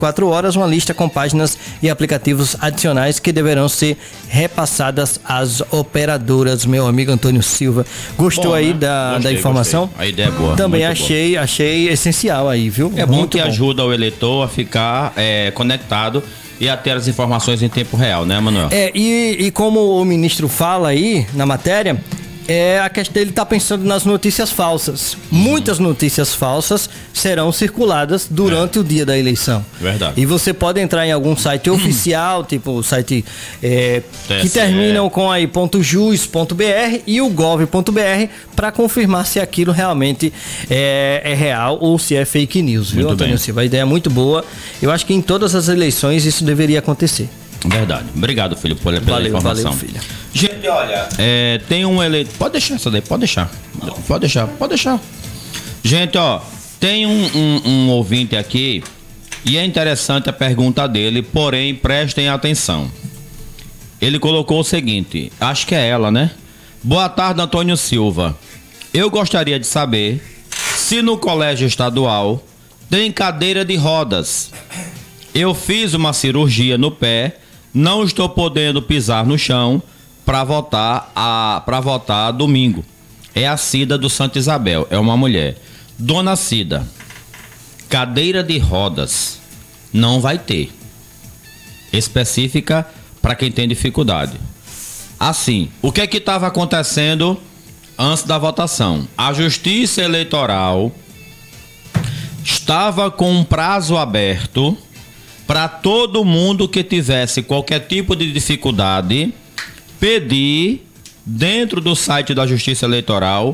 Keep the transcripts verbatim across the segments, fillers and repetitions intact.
quatro horas, uma lista com páginas e aplicativos adicionais que deverão ser repassadas às operadoras. Meu amigo Antônio Silva, gostou bom, aí né? da, gostei, da informação? Gostei. A ideia é boa. Também achei, achei essencial aí, viu? É bom muito que bom. Ajuda o eleitor a ficar é, conectado e a ter as informações em tempo real, né, Manuel? É, e, e como o ministro fala aí na matéria, é a questão dele tá pensando nas notícias falsas. Uhum. Muitas notícias falsas serão circuladas durante é. o dia da eleição. Verdade. E você pode entrar em algum site oficial, tipo o site é, que terminam com aí .jus ponto br e o gov ponto br para confirmar se aquilo realmente é, é real ou se é fake news, viu, muito Antônio bem. Silva? A ideia é muito boa. Eu acho que em todas as eleições isso deveria acontecer. Verdade. Obrigado, filho, pela valeu, informação. Valeu, filha. Gente, olha, é, tem um eleito. Pode deixar essa daí, pode deixar. Pode deixar, pode deixar. Gente, ó, tem um, um, um ouvinte aqui e é interessante a pergunta dele, porém, prestem atenção. Ele colocou o seguinte, acho que é ela, né? Boa tarde, Antônio Silva. Eu gostaria de saber se no colégio estadual tem cadeira de rodas. Eu fiz uma cirurgia no pé, não estou podendo pisar no chão para votar a para votar domingo. É a Cida do Santa Isabel, é uma mulher. Dona Cida, cadeira de rodas não vai ter. Específica para quem tem dificuldade. Assim, o que é que estava acontecendo antes da votação? A Justiça Eleitoral estava com um prazo aberto para todo mundo que tivesse qualquer tipo de dificuldade pedir dentro do site da Justiça Eleitoral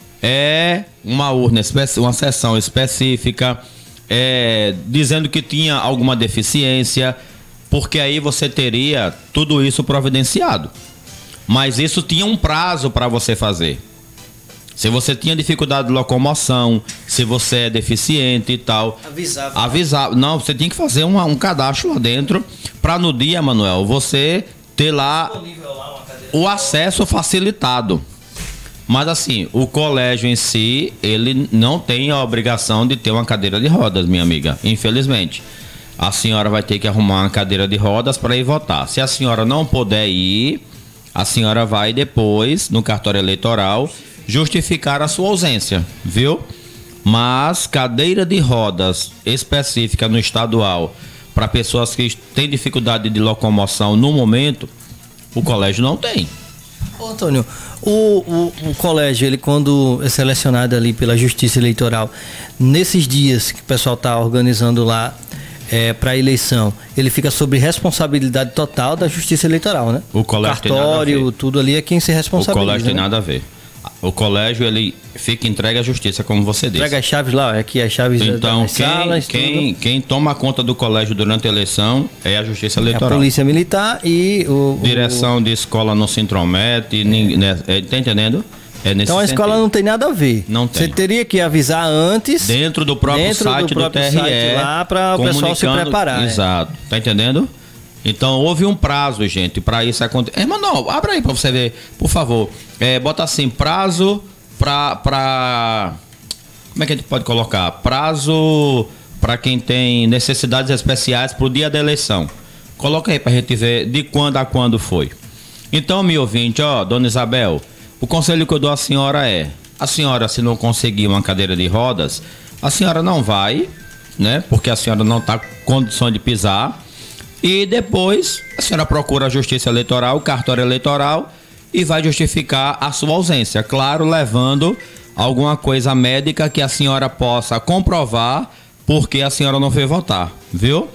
é uma urna, uma seção específica, é, dizendo que tinha alguma deficiência, porque aí você teria tudo isso providenciado. Mas isso tinha um prazo para você fazer. Se você tinha dificuldade de locomoção, se você é deficiente e tal, avisava. Avisava. Não, você tinha que fazer uma, um cadastro lá dentro para no dia, Manuel, você ter lá o acesso facilitado. Mas assim, o colégio em si, ele não tem a obrigação de ter uma cadeira de rodas, minha amiga, infelizmente. A senhora vai ter que arrumar uma cadeira de rodas para ir votar. Se a senhora não puder ir, a senhora vai depois, no cartório eleitoral, justificar a sua ausência, viu? Mas cadeira de rodas específica no estadual para pessoas que têm dificuldade de locomoção no momento, o colégio não tem. Ô, Antônio, o, o, o colégio, ele quando é selecionado ali pela Justiça Eleitoral, nesses dias que o pessoal está organizando lá é, para a eleição, ele fica sob responsabilidade total da Justiça Eleitoral, né? O colégio cartório, tem nada a ver. tudo ali é quem se responsabiliza. O colégio tem né? nada a ver. O colégio, ele fica entregue à justiça, como você disse. Entrega as chaves lá, aqui as chaves então, das quem, salas, quem, quem toma conta do colégio durante a eleição é a Justiça Eleitoral. É a Polícia Militar e o... Direção o... de escola não se intromete, é. ninguém, né, é, tá entendendo? É nesse então a escola sentido. Não tem nada a ver. Não tem. Você teria que avisar antes... Dentro do próprio dentro site do, do, próprio do T R E. Site lá para o pessoal se preparar. Exato. É. Tá entendendo? Então houve um prazo, gente, para isso acontecer. É, Manoel, abra aí para você ver, por favor. É, bota assim, prazo... Pra, pra. Como é que a gente pode colocar? Prazo para quem tem necessidades especiais para o dia da eleição. Coloca aí para a gente ver de quando a quando foi. Então, meu ouvinte, ó, dona Isabel, o conselho que eu dou à senhora é: a senhora, se não conseguir uma cadeira de rodas, a senhora não vai, né? Porque a senhora não está com condição de pisar. E depois a senhora procura a Justiça Eleitoral, o cartório eleitoral, e vai justificar a sua ausência, claro, levando alguma coisa médica que a senhora possa comprovar porque a senhora não veio votar, viu?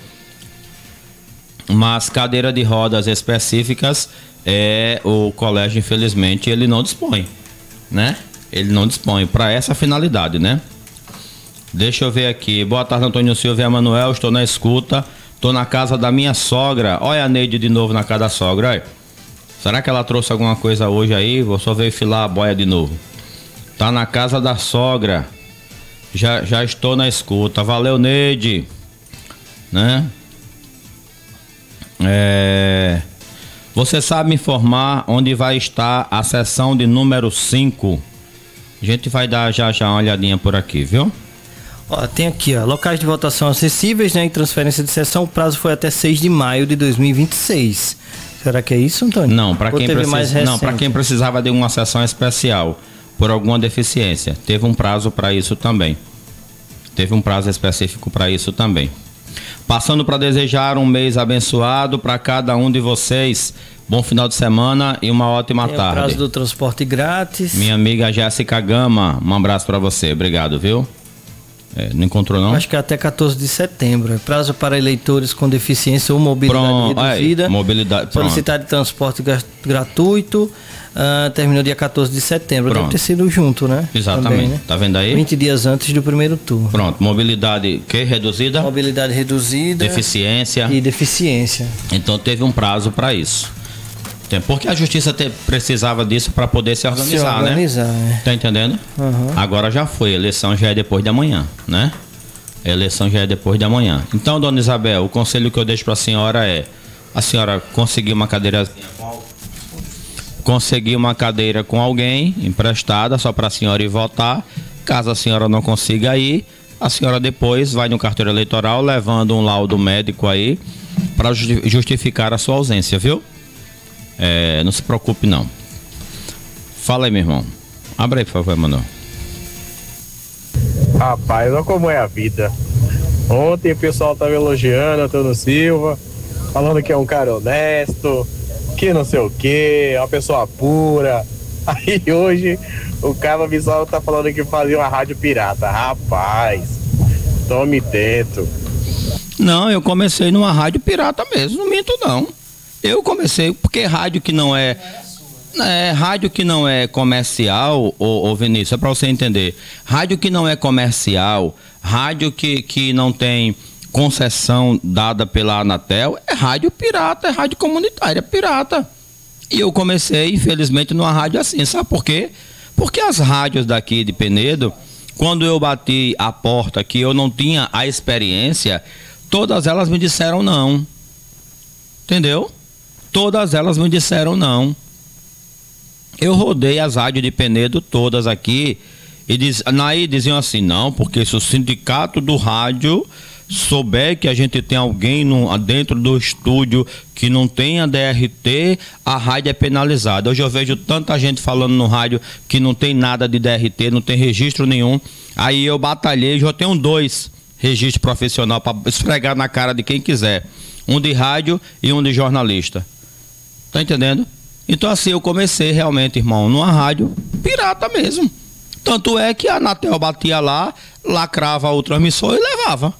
Mas cadeira de rodas específicas, é, o colégio, infelizmente, ele não dispõe, né? Ele não dispõe para essa finalidade, né? Deixa eu ver aqui. Boa tarde, Antônio Silva e Emanuel, estou na escuta, estou na casa da minha sogra. Olha a Neide de novo na casa da sogra, olha. Será que ela trouxe alguma coisa hoje aí? Vou só veio filar a boia de novo. Tá na casa da sogra. Já, já estou na escuta. Valeu, Neide. Né? É... Você sabe me informar onde vai estar a sessão de número cinco? A gente vai dar já já uma olhadinha por aqui, viu? Ó, tem aqui, ó, locais de votação acessíveis, né, e transferência de sessão, o prazo foi até seis de maio de dois mil e vinte e seis. Será que é isso, Antônio? Não, para quem, precis... não, para quem precisava de uma sessão especial por alguma deficiência, teve um prazo para isso também. Teve um prazo específico para isso também. Passando para desejar um mês abençoado para cada um de vocês. Bom final de semana e uma ótima Tem tarde. O prazo do transporte grátis. Minha amiga Jéssica Gama, um abraço para você. Obrigado, viu? É, não encontrou, não? Acho que é até quatorze de setembro. Prazo para eleitores com deficiência ou mobilidade pronto, reduzida. Aí, mobilidade, solicitar de transporte gratuito. Uh, terminou dia quatorze de setembro. Pronto. Deve ter sido junto, né? Exatamente. Também, né? Tá vendo aí? vinte dias antes do primeiro turno. Pronto. Mobilidade que reduzida? Mobilidade reduzida. Deficiência. E deficiência. Então teve um prazo para isso. Porque a justiça te, precisava disso para poder se organizar, se organizar, né? É. Tá entendendo? Uhum. Agora já foi, a eleição já é depois de amanhã, né? A eleição já é depois de amanhã. Então, dona Isabel, o conselho que eu deixo para a senhora é: a senhora conseguir uma cadeira, conseguir uma cadeira com alguém emprestada só para a senhora ir votar. Caso a senhora não consiga ir, a senhora depois vai no cartório eleitoral levando um laudo médico aí para justificar a sua ausência, viu? É, não se preocupe não. Fala aí, meu irmão. Abre aí, por favor, Manoel. Rapaz, olha como é a vida. Ontem o pessoal tava elogiando Antônio Silva, falando que é um cara honesto, que não sei o que, uma pessoa pura. Aí hoje o cara visual tá falando que fazia uma rádio pirata. Rapaz, tome dentro. Não, eu comecei numa rádio pirata mesmo, não minto não. Eu comecei, porque rádio que não é, é rádio que não é comercial, ô, ô Vinícius, é para você entender, rádio que não é comercial, rádio que, que não tem concessão dada pela Anatel, é rádio pirata, é rádio comunitária pirata. E eu comecei, infelizmente, numa rádio assim, sabe por quê? Porque as rádios daqui de Penedo, quando eu bati a porta que eu não tinha a experiência, todas elas me disseram não. Entendeu? Todas elas me disseram não. Eu rodei as rádios de Penedo todas aqui e diz, aí diziam assim, não, porque se o sindicato do rádio souber que a gente tem alguém no, dentro do estúdio que não tenha D R T, a rádio é penalizada. Hoje eu vejo tanta gente falando no rádio que não tem nada de D R T, não tem registro nenhum. Aí eu batalhei, já tenho dois registros profissionais para esfregar na cara de quem quiser. Um de rádio e um de jornalista. Tá entendendo? Então assim, eu comecei realmente, irmão, numa rádio pirata mesmo. Tanto é que a Anatel batia lá, lacrava o transmissor e levava.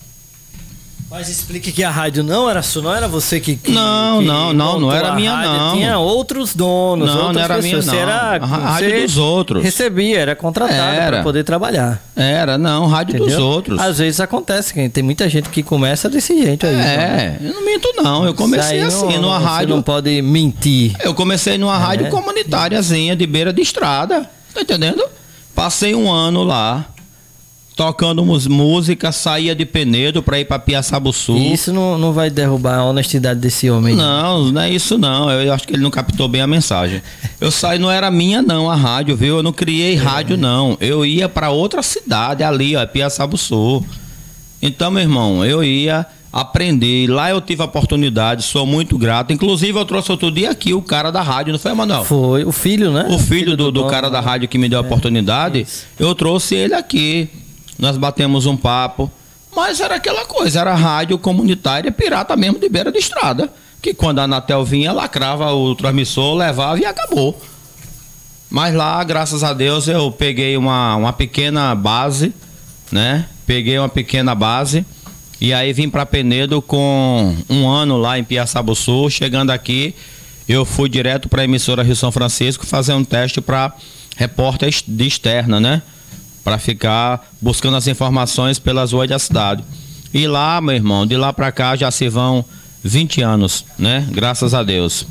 Mas explique que a rádio não era sua, não era você que... que não, que não, não, não era minha rádio, não. Tinha outros donos, não, outras não era pessoas. minha não. Era, a rádio dos outros. Recebia, era contratado para poder trabalhar. Era, não, rádio Entendeu? dos outros. Às vezes acontece, que tem muita gente que começa desse jeito aí. É, então. Eu não minto não, eu comecei assim, não, numa você rádio... não pode mentir. Eu comecei numa é. rádio comunitariazinha, de beira de estrada, tá entendendo? Passei um ano lá, tocando música, saía de Penedo para ir para Piaçabuçu. Isso não, não vai derrubar a honestidade desse homem. Não, não é isso não. Eu acho que ele não captou bem a mensagem. Eu saí, não era minha não a rádio, viu? Eu não criei é. rádio não. Eu ia para outra cidade ali, ó, Piaçabuçu. Então, meu irmão, eu ia aprender. Lá eu tive a oportunidade, sou muito grato. Inclusive, eu trouxe outro dia aqui o cara da rádio, não foi, Manuel? Foi, o filho, né? O filho, filho do, do, do cara da rádio que me deu a é. oportunidade. Isso. Eu trouxe ele aqui. Nós batemos um papo, mas era aquela coisa, era rádio comunitária pirata mesmo de beira de estrada, que quando a Anatel vinha, lacrava o transmissor, levava e acabou. Mas lá, graças a Deus, eu peguei uma, uma pequena base, né? Peguei uma pequena base e aí vim para Penedo com um ano lá em Piaçabuçu. Chegando aqui, eu fui direto para a emissora Rio São Francisco fazer um teste para repórter de externa, né? Para ficar buscando as informações pelas ruas da cidade. E lá, meu irmão, de lá para cá já se vão vinte anos, né? Graças a Deus.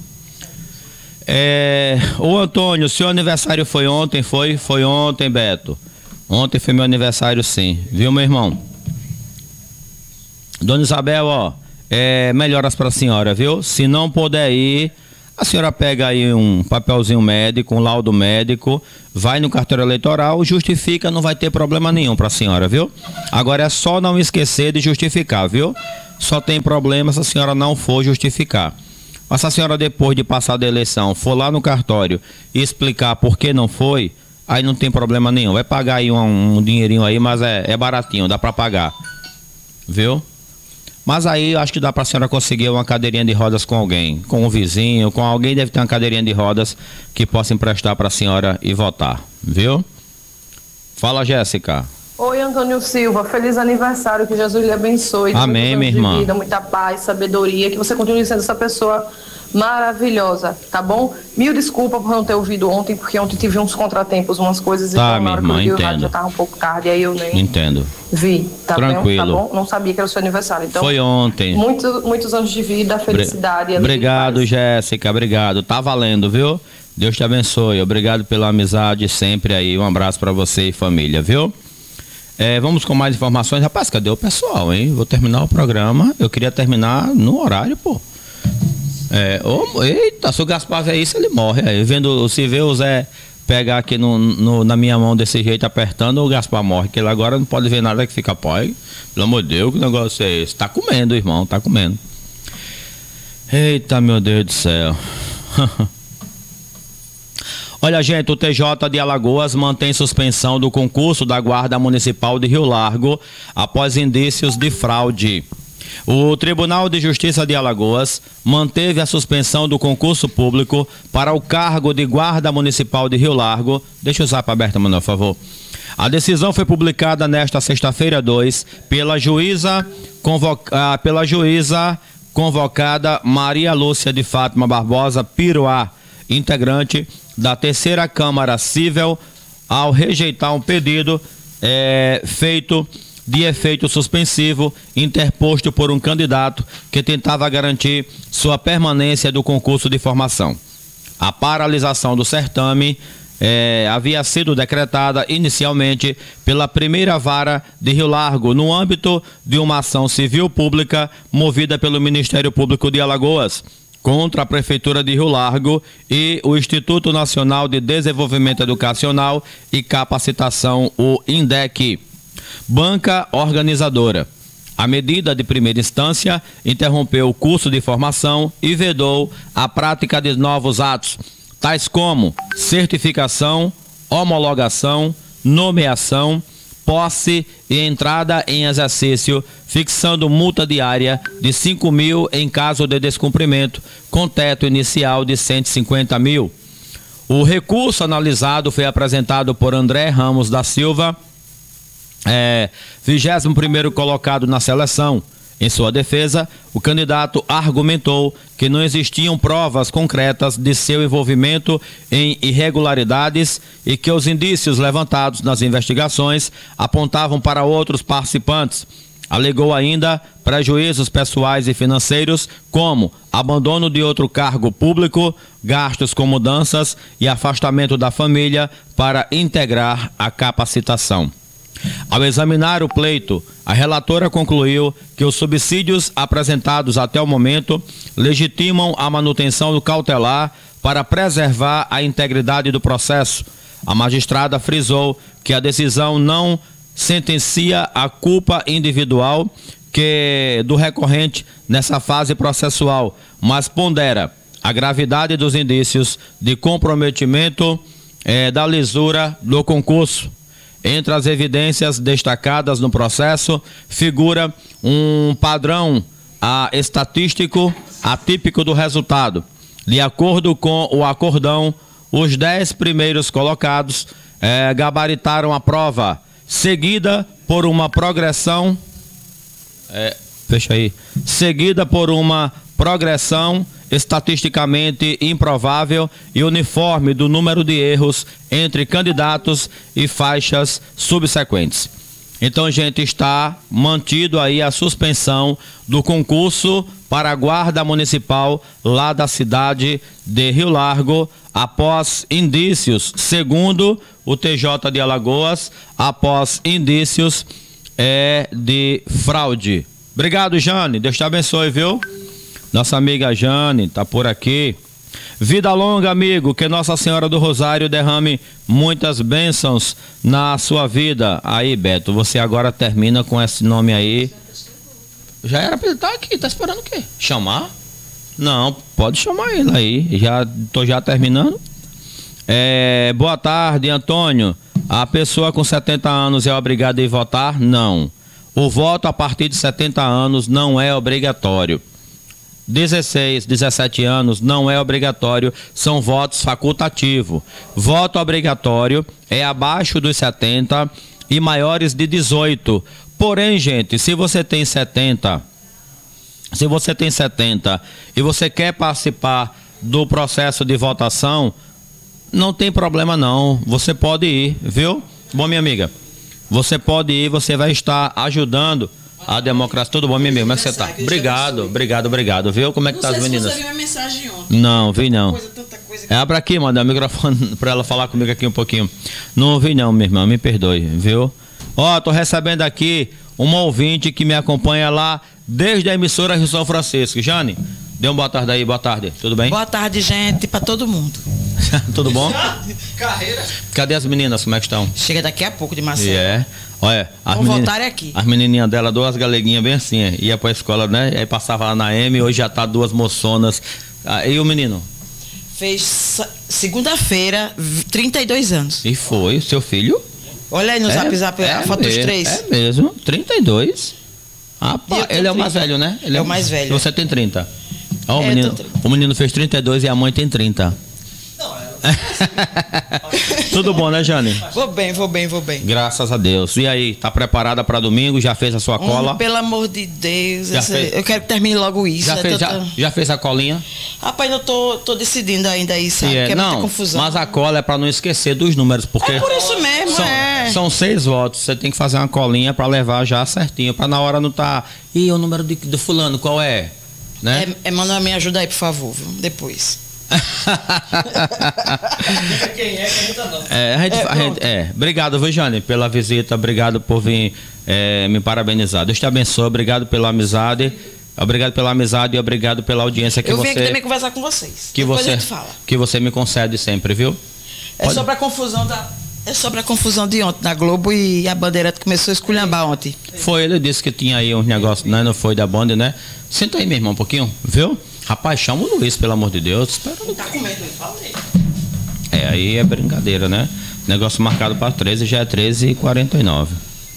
É... Ô Antônio, seu aniversário foi ontem? Foi? Foi ontem, Beto. Ontem foi meu aniversário, sim. Viu, meu irmão? Dona Isabel, ó, é... melhoras para a senhora, viu? Se não puder ir, A senhora pega aí um papelzinho médico, um laudo médico, vai no cartório eleitoral, justifica, não vai ter problema nenhum para a senhora, viu? Agora é só não esquecer de justificar, viu? Só tem problema se a senhora não for justificar. Mas se a senhora, depois de passar da eleição, for lá no cartório e explicar por que não foi, aí não tem problema nenhum. Vai pagar aí um, um dinheirinho aí, mas é, é baratinho, dá para pagar. Viu? Mas aí acho que dá para a senhora conseguir uma cadeirinha de rodas com alguém, com um vizinho, com alguém deve ter uma cadeirinha de rodas que possa emprestar para a senhora e votar, viu? Fala, Jéssica. Oi, Antônio Silva, feliz aniversário, que Jesus lhe abençoe. Amém, minha irmã. Vida, muita paz, sabedoria, que você continue sendo essa pessoa maravilhosa, tá bom? Mil desculpas por não ter ouvido ontem, porque ontem tive uns contratempos, umas coisas, tá, então na hora irmã, que eu vi entendo. o rádio já tava um pouco tarde, aí eu nem entendo. vi, tá, Tranquilo. bem, tá bom? Não sabia que era o seu aniversário, então... Foi ontem. Muitos, muitos anos de vida, felicidade... Obrigado, Jéssica, obrigado. Tá valendo, viu? Deus te abençoe, obrigado pela amizade sempre aí, um abraço pra você e família, viu? É, vamos com mais informações. Rapaz, cadê o pessoal, hein? Vou terminar o programa, eu queria terminar no horário, pô. É, oh, eita, se o Gaspar vê isso, ele morre. Aí, vendo, se vê o Zé pegar aqui no, no, na minha mão desse jeito, apertando, o Gaspar morre, que ele agora não pode ver nada que fica pai. Pelo amor de Deus, que negócio é esse? Tá comendo, irmão, tá comendo. Eita, meu Deus do céu. Olha, gente, o T J de Alagoas mantém suspensão do concurso da Guarda Municipal de Rio Largo após indícios de fraude. O Tribunal de Justiça de Alagoas manteve a suspensão do concurso público para o cargo de Guarda Municipal de Rio Largo. Deixa o zap aberto, mano, por favor. A decisão foi publicada nesta sexta-feira dois pela juíza, convoca, pela juíza convocada Maria Lúcia de Fátima Barbosa Piruá, integrante da terceira Câmara Cível, ao rejeitar um pedido é, feito de efeito suspensivo interposto por um candidato que tentava garantir sua permanência do concurso de formação. A paralisação do certame é, havia sido decretada inicialmente pela primeira vara de Rio Largo no âmbito de uma ação civil pública movida pelo Ministério Público de Alagoas contra a Prefeitura de Rio Largo e o Instituto Nacional de Desenvolvimento Educacional e Capacitação, o INDEC. Banca organizadora. A medida de primeira instância interrompeu o curso de formação e vedou a prática de novos atos, tais como certificação, homologação, nomeação, posse e entrada em exercício, fixando multa diária de cinco mil em caso de descumprimento, com teto inicial de cento e cinquenta mil. O recurso analisado foi apresentado por André Ramos da Silva, é, vigésimo primeiro colocado na seleção. Em sua defesa, o candidato argumentou que não existiam provas concretas de seu envolvimento em irregularidades e que os indícios levantados nas investigações apontavam para outros participantes. Alegou ainda prejuízos pessoais e financeiros, como abandono de outro cargo público, gastos com mudanças e afastamento da família para integrar a capacitação. Ao examinar o pleito, a relatora concluiu que os subsídios apresentados até o momento legitimam a manutenção do cautelar para preservar a integridade do processo. A magistrada frisou que a decisão não sentencia a culpa individual que do recorrente nessa fase processual, mas pondera a gravidade dos indícios de comprometimento eh, da lisura do concurso. Entre as evidências destacadas no processo, figura um padrão a, estatístico atípico do resultado. De acordo com o acordão, os dez primeiros colocados eh, gabaritaram a prova, seguida por uma progressão, eh, fecha aí, seguida por uma progressão estatisticamente improvável e uniforme do número de erros entre candidatos e faixas subsequentes. Então, gente, está mantido aí a suspensão do concurso para a Guarda Municipal lá da cidade de Rio Largo, após indícios, segundo o T J de Alagoas, após indícios é, de fraude. Obrigado, Jane. Deus te abençoe, viu? Nossa amiga Jane está por aqui. Vida longa, amigo, que Nossa Senhora do Rosário derrame muitas bênçãos na sua vida. Aí, Beto, você agora termina com esse nome aí. Já era pra ele estar aqui, tá esperando o quê? Chamar? Não, pode chamar ele aí. Já tô já terminando. É, boa tarde, Antônio. A pessoa com setenta anos é obrigada a ir votar? Não. O voto a partir de setenta anos não é obrigatório. dezesseis, dezessete anos não é obrigatório, são votos facultativos. Voto obrigatório é abaixo dos setenta e maiores de dezoito. Porém, gente, se você tem setenta, se você tem setenta e você quer participar do processo de votação, não tem problema não, você pode ir, viu? Bom, minha amiga, você pode ir, você vai estar ajudando a democracia. Tudo bom, minha amiga? Como é que você tá? Obrigado, obrigado, obrigado, viu? Como é que tá as meninas? Você viu a mensagem ontem. Não, vi não. Coisa, tanta coisa que... É, abra aqui, manda o microfone pra ela falar comigo aqui um pouquinho. Não ouvi não, minha irmã, me perdoe, viu? Ó, tô recebendo aqui uma ouvinte que me acompanha lá desde a emissora Rio São Francisco. Jane, dê uma boa tarde aí, boa tarde, tudo bem? Boa tarde, gente, pra todo mundo. Tudo bom? Carreira. Cadê as meninas, como é que estão? Chega daqui a pouco de Marcelo. É. Olha, as, Vamos menina, voltar aqui. As menininhas dela, duas galeguinhas bem assim, é, ia pra escola, né? Aí passava lá na M, hoje já tá duas moçonas. Ah, e o menino? Fez segunda-feira, trinta e dois anos. E foi, seu filho? Olha aí no é, zap zap é a foto dos mesmo, três. É mesmo, trinta e dois. Ah, pá, ele é o mais velho, né? Ele é o mais velho. Você tem trinta. Ó, o, É, menino, trinta. o menino fez trinta e dois e a mãe tem trinta. Tudo bom, né, Jane? Vou bem, vou bem, vou bem. Graças a Deus. E aí, tá preparada para domingo? Já fez a sua cola? Hum, pelo amor de Deus, Já essa- fez? eu quero que termine logo isso. Já é fez, tanta- já, já fez a colinha? Rapaz, eu tô, tô decidindo ainda isso, E sabe? é, que é muita não, confusão. mas a cola é para não esquecer dos números, porque É por isso mesmo, são, é. são seis votos. Você tem que fazer uma colinha para levar já certinho, para na hora não tá. E o número de, do fulano qual é? Né? É, Emanuel, me ajuda aí, por favor, viu? Depois. Quem é, quem tá não. É, a gente, É, a gente- pronto. é, obrigado, viu, Jane, pela visita, obrigado por vir é, me parabenizar. Deus te abençoe, obrigado pela amizade, obrigado pela amizade e obrigado pela audiência que eu vim você aqui também conversar com vocês. que Depois você a gente fala. que você me concede sempre, viu? É Pode- sobre a confusão da. É sobre a confusão de ontem na Globo e a Bandeirante começou a esculhambar ontem. Foi, ele disse que tinha aí uns negócios, né? Não foi da Band, né? Senta aí, meu irmão, um pouquinho, viu? Rapaz, chama o Luiz, pelo amor de Deus. Espera. Tá com medo, eu falei. É, aí é brincadeira, né? Negócio marcado para treze, já é treze e quarenta e nove.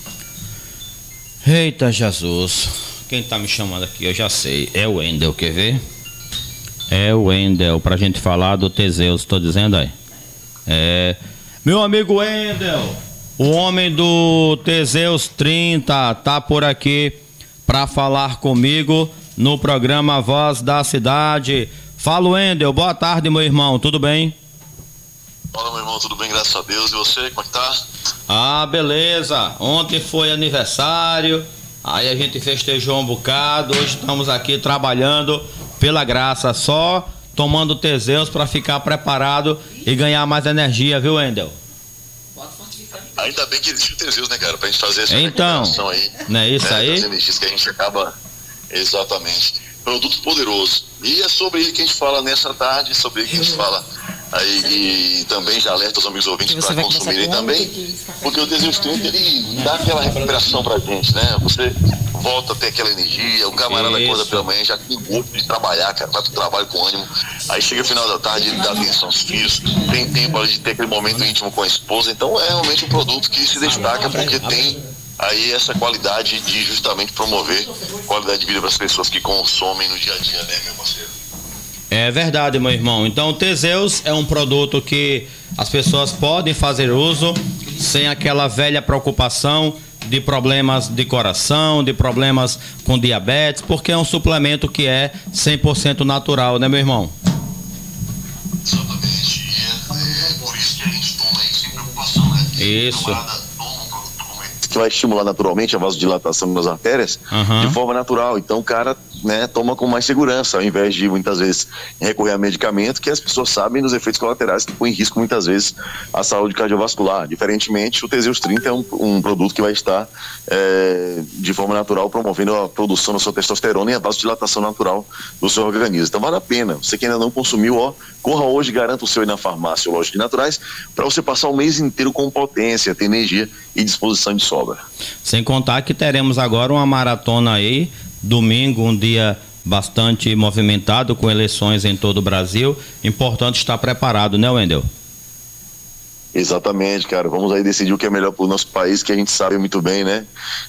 Eita, Jesus. Quem tá me chamando aqui, eu já sei. É o Wendel, quer ver? É o Wendel, pra gente falar do Teseus, tô dizendo aí. É. Meu amigo Wendel, o homem do Teseus trinta, tá por aqui pra falar comigo no programa Voz da Cidade. Fala, Wendel, boa tarde, meu irmão, tudo bem? Fala, meu irmão, tudo bem, graças a Deus. E você, como é que tá? Ah, beleza. Ontem foi aniversário, aí a gente festejou um bocado. Hoje estamos aqui trabalhando pela graça, só tomando Teseus para ficar preparado e ganhar mais energia, viu, Wendel? Ainda bem que existe o Teseus, né, cara? Pra gente fazer essa Então, recuperação aí. não é isso né, aí? das energias que a gente acaba... Exatamente. Produto poderoso. E é sobre ele que a gente fala nessa tarde, sobre ele que a gente fala aí, e também já alerta os amigos ouvintes Que você para vai começar consumirem com também, homem, tem que ficar porque o Teseus trinta, ele dá aquela recuperação pra gente, né? Você volta a ter aquela energia, o camarada Isso. acorda pela manhã, já tem gosto de trabalhar, cara, vai pro trabalho com ânimo, aí chega o final da tarde, ele dá atenção aos filhos, tem tempo ali de ter aquele momento íntimo com a esposa, então é realmente um produto que se destaca porque tem aí essa qualidade de justamente promover qualidade de vida para as pessoas que consomem no dia a dia, né, meu parceiro? É verdade, meu irmão. Então, o Teseus é um produto que as pessoas podem fazer uso sem aquela velha preocupação de problemas de coração, de problemas com diabetes, porque é um suplemento que é cem por cento natural, né, meu irmão? Exatamente. E é, é por isso que a gente toma aí sem preocupação, né? Isso. O camarada toma um produto como que vai estimular naturalmente a vasodilatação das artérias Uhum. de forma natural. Então o cara, né, toma com mais segurança, ao invés de muitas vezes recorrer a medicamento, que as pessoas sabem dos efeitos colaterais que põem em risco muitas vezes a saúde cardiovascular. Diferentemente, o Teseus trinta é um, um produto que vai estar é, de forma natural promovendo a produção da sua testosterona e a vasodilatação natural do seu organismo. Então vale a pena. Você que ainda não consumiu, ó, corra hoje e garanta o seu aí na farmácia ou loja de naturais para você passar o mês inteiro com potência, ter energia e disposição de sobra. Sem contar que teremos agora uma maratona aí, domingo, um dia bastante movimentado com eleições em todo o Brasil. Importante estar preparado, né, Wendel? Exatamente, cara. Vamos aí decidir o que é melhor para o nosso país, que a gente sabe muito bem, né?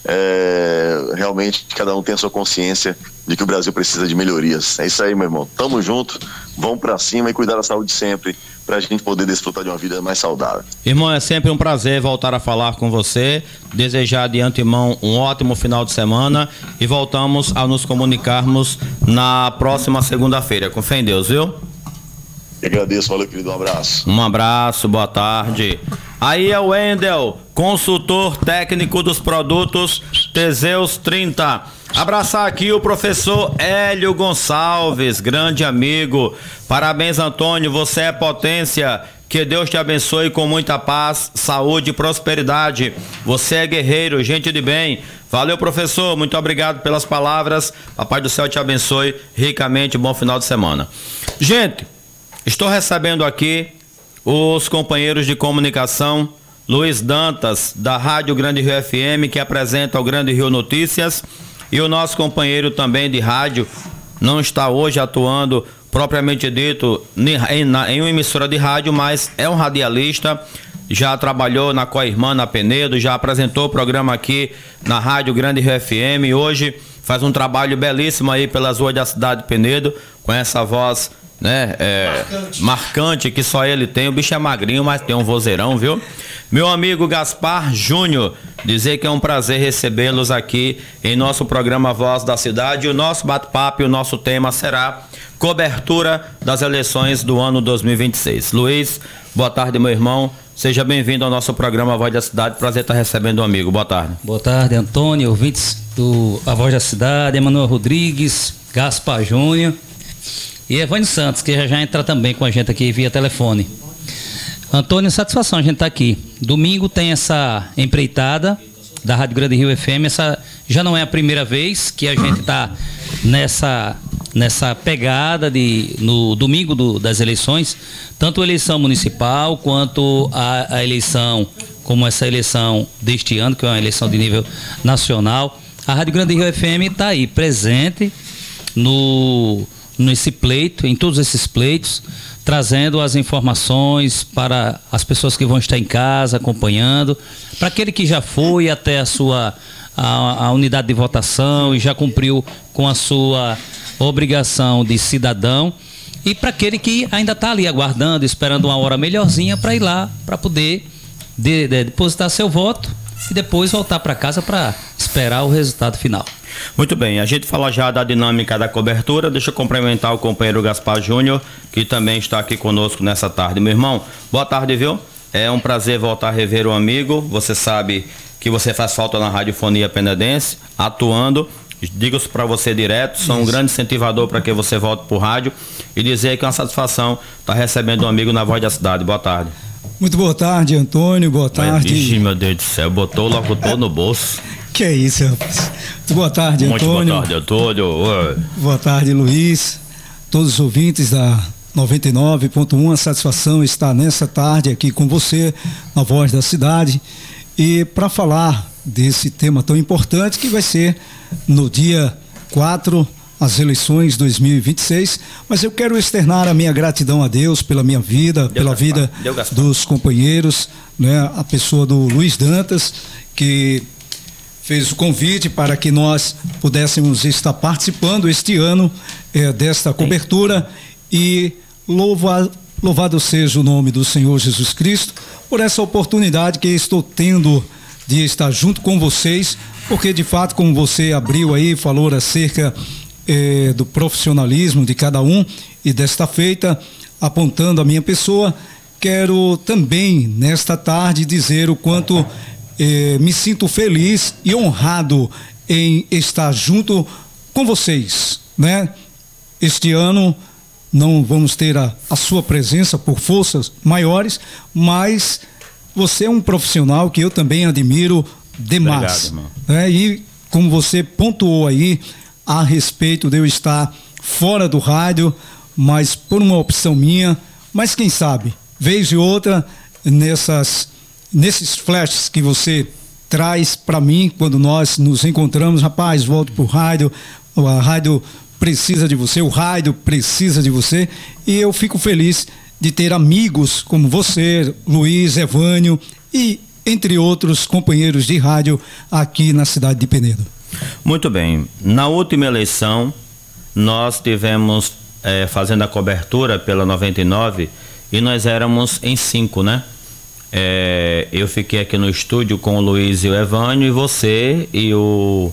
É, realmente, cada um tem a sua consciência de que o Brasil precisa de melhorias. É isso aí, meu irmão. Tamo junto, vamos para cima e cuidar da saúde sempre, para a gente poder desfrutar de uma vida mais saudável. Irmão, é sempre um prazer voltar a falar com você, desejar de antemão um ótimo final de semana e voltamos a nos comunicarmos na próxima segunda-feira. Com fé em Deus, viu? Eu agradeço, valeu, querido, um abraço. Um abraço, boa tarde. Aí é o Wendel, consultor técnico dos produtos Teseus trinta. Abraçar aqui o professor Hélio Gonçalves, grande amigo. Parabéns, Antônio, você é potência. Que Deus te abençoe com muita paz, saúde e prosperidade. Você é guerreiro, gente de bem. Valeu, professor, muito obrigado pelas palavras. Papai do céu te abençoe ricamente, bom final de semana. Gente, estou recebendo aqui os companheiros de comunicação, Luiz Dantas, da Rádio Grande Rio F M, que apresenta o Grande Rio Notícias, e o nosso companheiro também de rádio, não está hoje atuando propriamente dito em, em uma emissora de rádio, mas é um radialista, já trabalhou na Coirmã, na Penedo, já apresentou o programa aqui na Rádio Grande Rio F M, e hoje faz um trabalho belíssimo aí pelas ruas da cidade de Penedo, com essa voz, né, é, marcante. marcante que só ele tem. O bicho é magrinho, mas tem um vozeirão, viu? Meu amigo Gaspar Júnior, dizer que é um prazer recebê-los aqui em nosso programa Voz da Cidade. O nosso bate-papo e o nosso tema será cobertura das eleições do ano dois mil e vinte e seis. Luiz, boa tarde, meu irmão. Seja bem-vindo ao nosso programa Voz da Cidade. Prazer estar recebendo um amigo. Boa tarde. Boa tarde, Antônio, ouvintes do A Voz da Cidade, Emanuel Rodrigues, Gaspar Júnior e Evânio Santos, que já já entra também com a gente aqui via telefone. Antônio, satisfação a gente estar aqui. Domingo tem essa empreitada da Rádio Grande Rio F M. Essa já não é a primeira vez que a gente está nessa, nessa pegada de, no domingo do, das eleições, tanto a eleição municipal quanto a, a eleição, como essa eleição deste ano, que é uma eleição de nível nacional. A Rádio Grande Rio F M está aí presente no, nesse pleito, em todos esses pleitos, trazendo as informações para as pessoas que vão estar em casa acompanhando, para aquele que já foi até a sua a, a unidade de votação e já cumpriu com a sua obrigação de cidadão, e para aquele que ainda está ali aguardando, esperando uma hora melhorzinha para ir lá, para poder de, de, depositar seu voto e depois voltar para casa para esperar o resultado final. Muito bem, a gente fala já da dinâmica da cobertura. Deixa eu cumprimentar o companheiro Gaspar Júnior, que também está aqui conosco nessa tarde. Meu irmão, boa tarde, viu? É um prazer voltar a rever o amigo. Você sabe que você faz falta na Radiofonia Penedense, atuando. Digo isso para você direto, sou um grande incentivador para que você volte para o rádio, e dizer que é uma satisfação estar recebendo um amigo na Voz da Cidade. Boa tarde. Muito boa tarde, Antônio, boa tarde. Ixi, meu Deus do céu, botou o locutor no bolso. Que é isso, rapaz. Muito boa tarde, Muito Antônio. boa tarde, Antônio. Oi. Boa tarde, Luiz. Todos os ouvintes da noventa e nove ponto um, a satisfação estar nessa tarde aqui com você, na Voz da Cidade, e para falar desse tema tão importante que vai ser no dia quatro, as eleições dois mil e vinte e seis, mas eu quero externar a minha gratidão a Deus pela minha vida, Deu pela Gaspar. vida Deu dos companheiros, né? A pessoa do Luiz Dantas, que fez o convite para que nós pudéssemos estar participando este ano eh, desta cobertura, e louva, louvado seja o nome do Senhor Jesus Cristo por essa oportunidade que estou tendo de estar junto com vocês, porque de fato, como você abriu aí, falou acerca eh, do profissionalismo de cada um, e desta feita, apontando a minha pessoa, quero também nesta tarde dizer o quanto eh, me sinto feliz e honrado em estar junto com vocês, né? Este ano não vamos ter a, a sua presença por forças maiores, mas você é um profissional que eu também admiro demais. Obrigado, irmão. Né? E como você pontuou aí a respeito de eu estar fora do rádio, mas por uma opção minha, mas quem sabe, vez e outra, nessas, nesses flashes que você traz para mim, quando nós nos encontramos, rapaz, volto pro rádio, a rádio precisa de você, o rádio precisa de você, e eu fico feliz de ter amigos como você, Luiz, Evânio e entre outros companheiros de rádio aqui na cidade de Penedo. Muito bem. Na última eleição, nós tivemos é, fazendo a cobertura pela noventa e nove e nós éramos em cinco, né? É, eu fiquei aqui no estúdio com o Luiz e o Evânio, e você e o,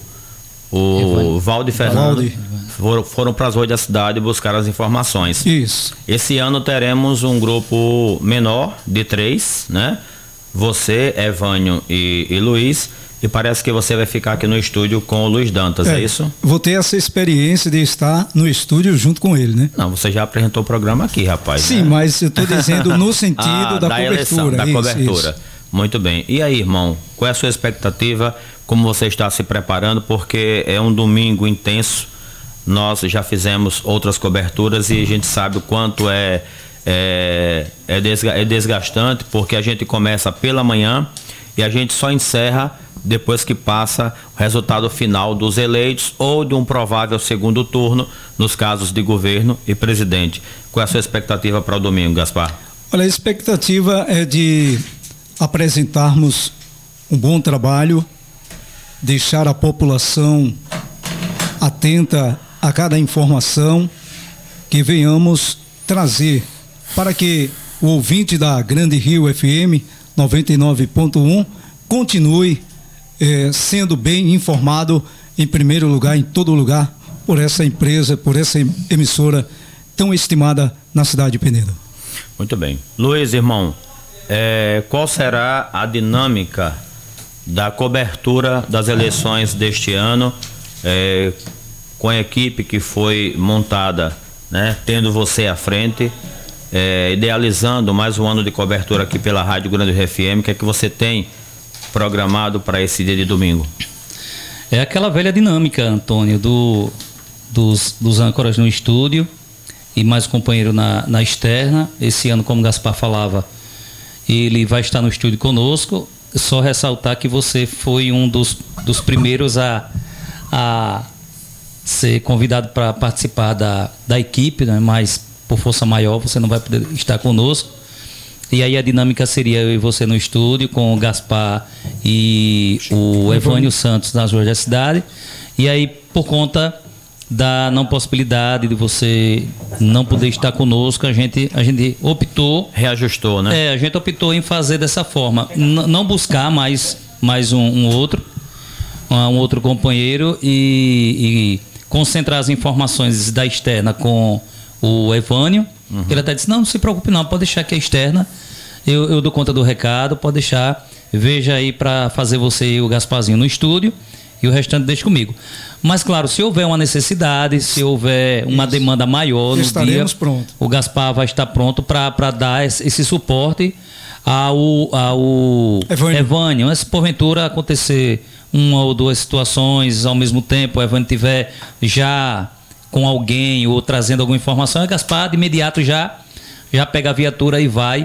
o Valde Fernando Valde. foram, foram para as ruas da cidade buscar as informações. Isso. Esse ano teremos um grupo menor de três, né? Você, Evânio e, e Luiz, e parece que você vai ficar aqui no estúdio com o Luiz Dantas, é, é isso? Vou ter essa experiência de estar no estúdio junto com ele, né? Não, você já apresentou o programa aqui, rapaz. Sim, né? Mas eu estou dizendo no sentido ah, da, da cobertura. Eleição, da isso, cobertura. Isso. Muito bem. E aí, irmão, qual é a sua expectativa? Como você está se preparando? Porque é um domingo intenso. Nós já fizemos outras coberturas e a gente sabe o quanto é, é, é desgastante, porque a gente começa pela manhã e a gente só encerra depois que passa o resultado final dos eleitos ou de um provável segundo turno nos casos de governo e presidente. Qual é a sua expectativa para o domingo, Gaspar? Olha, a expectativa é de apresentarmos um bom trabalho, deixar a população atenta a cada informação que venhamos trazer para que o ouvinte da Grande Rio F M noventa e nove ponto um continue eh, sendo bem informado em primeiro lugar, em todo lugar, por essa empresa, por essa emissora tão estimada na cidade de Penedo. Muito bem. Luiz, irmão, eh, qual será a dinâmica da cobertura das eleições deste ano, eh, com a equipe que foi montada, né, tendo você à frente, é, idealizando mais um ano de cobertura aqui pela Rádio Grande Rio F M? O que é que você tem programado para esse dia de domingo? É aquela velha dinâmica, Antônio, do, dos, dos âncoras no estúdio e mais um companheiro na, na externa. Esse ano, como o Gaspar falava, ele vai estar no estúdio conosco. Só ressaltar que você foi um dos, dos primeiros a, a ser convidado para participar da, da equipe, né? Mas por força maior você não vai poder estar conosco. E aí a dinâmica seria eu e você no estúdio, com o Gaspar e o Evânio Santos nas ruas da cidade. E aí, por conta da não possibilidade de você não poder estar conosco, a gente, a gente optou... Reajustou, né? É, a gente optou em fazer dessa forma. N- não buscar mais, mais um, um outro, um outro companheiro e, e concentrar as informações da externa com o Evânio. Uhum. Ele até disse, não, não se preocupe não, pode deixar que a externa, eu, eu dou conta do recado, pode deixar, veja aí para fazer você e o Gasparzinho no estúdio e o restante deixa comigo. Mas claro, se houver uma necessidade, se houver uma Isso. demanda maior no Estaremos dia, pronto. O Gaspar vai estar pronto para dar esse, esse suporte ao, ao Evânio. Evânio. Mas se porventura acontecer uma ou duas situações ao mesmo tempo, o Evânio tiver já com alguém ou trazendo alguma informação, a Gaspar de imediato já, já pega a viatura e vai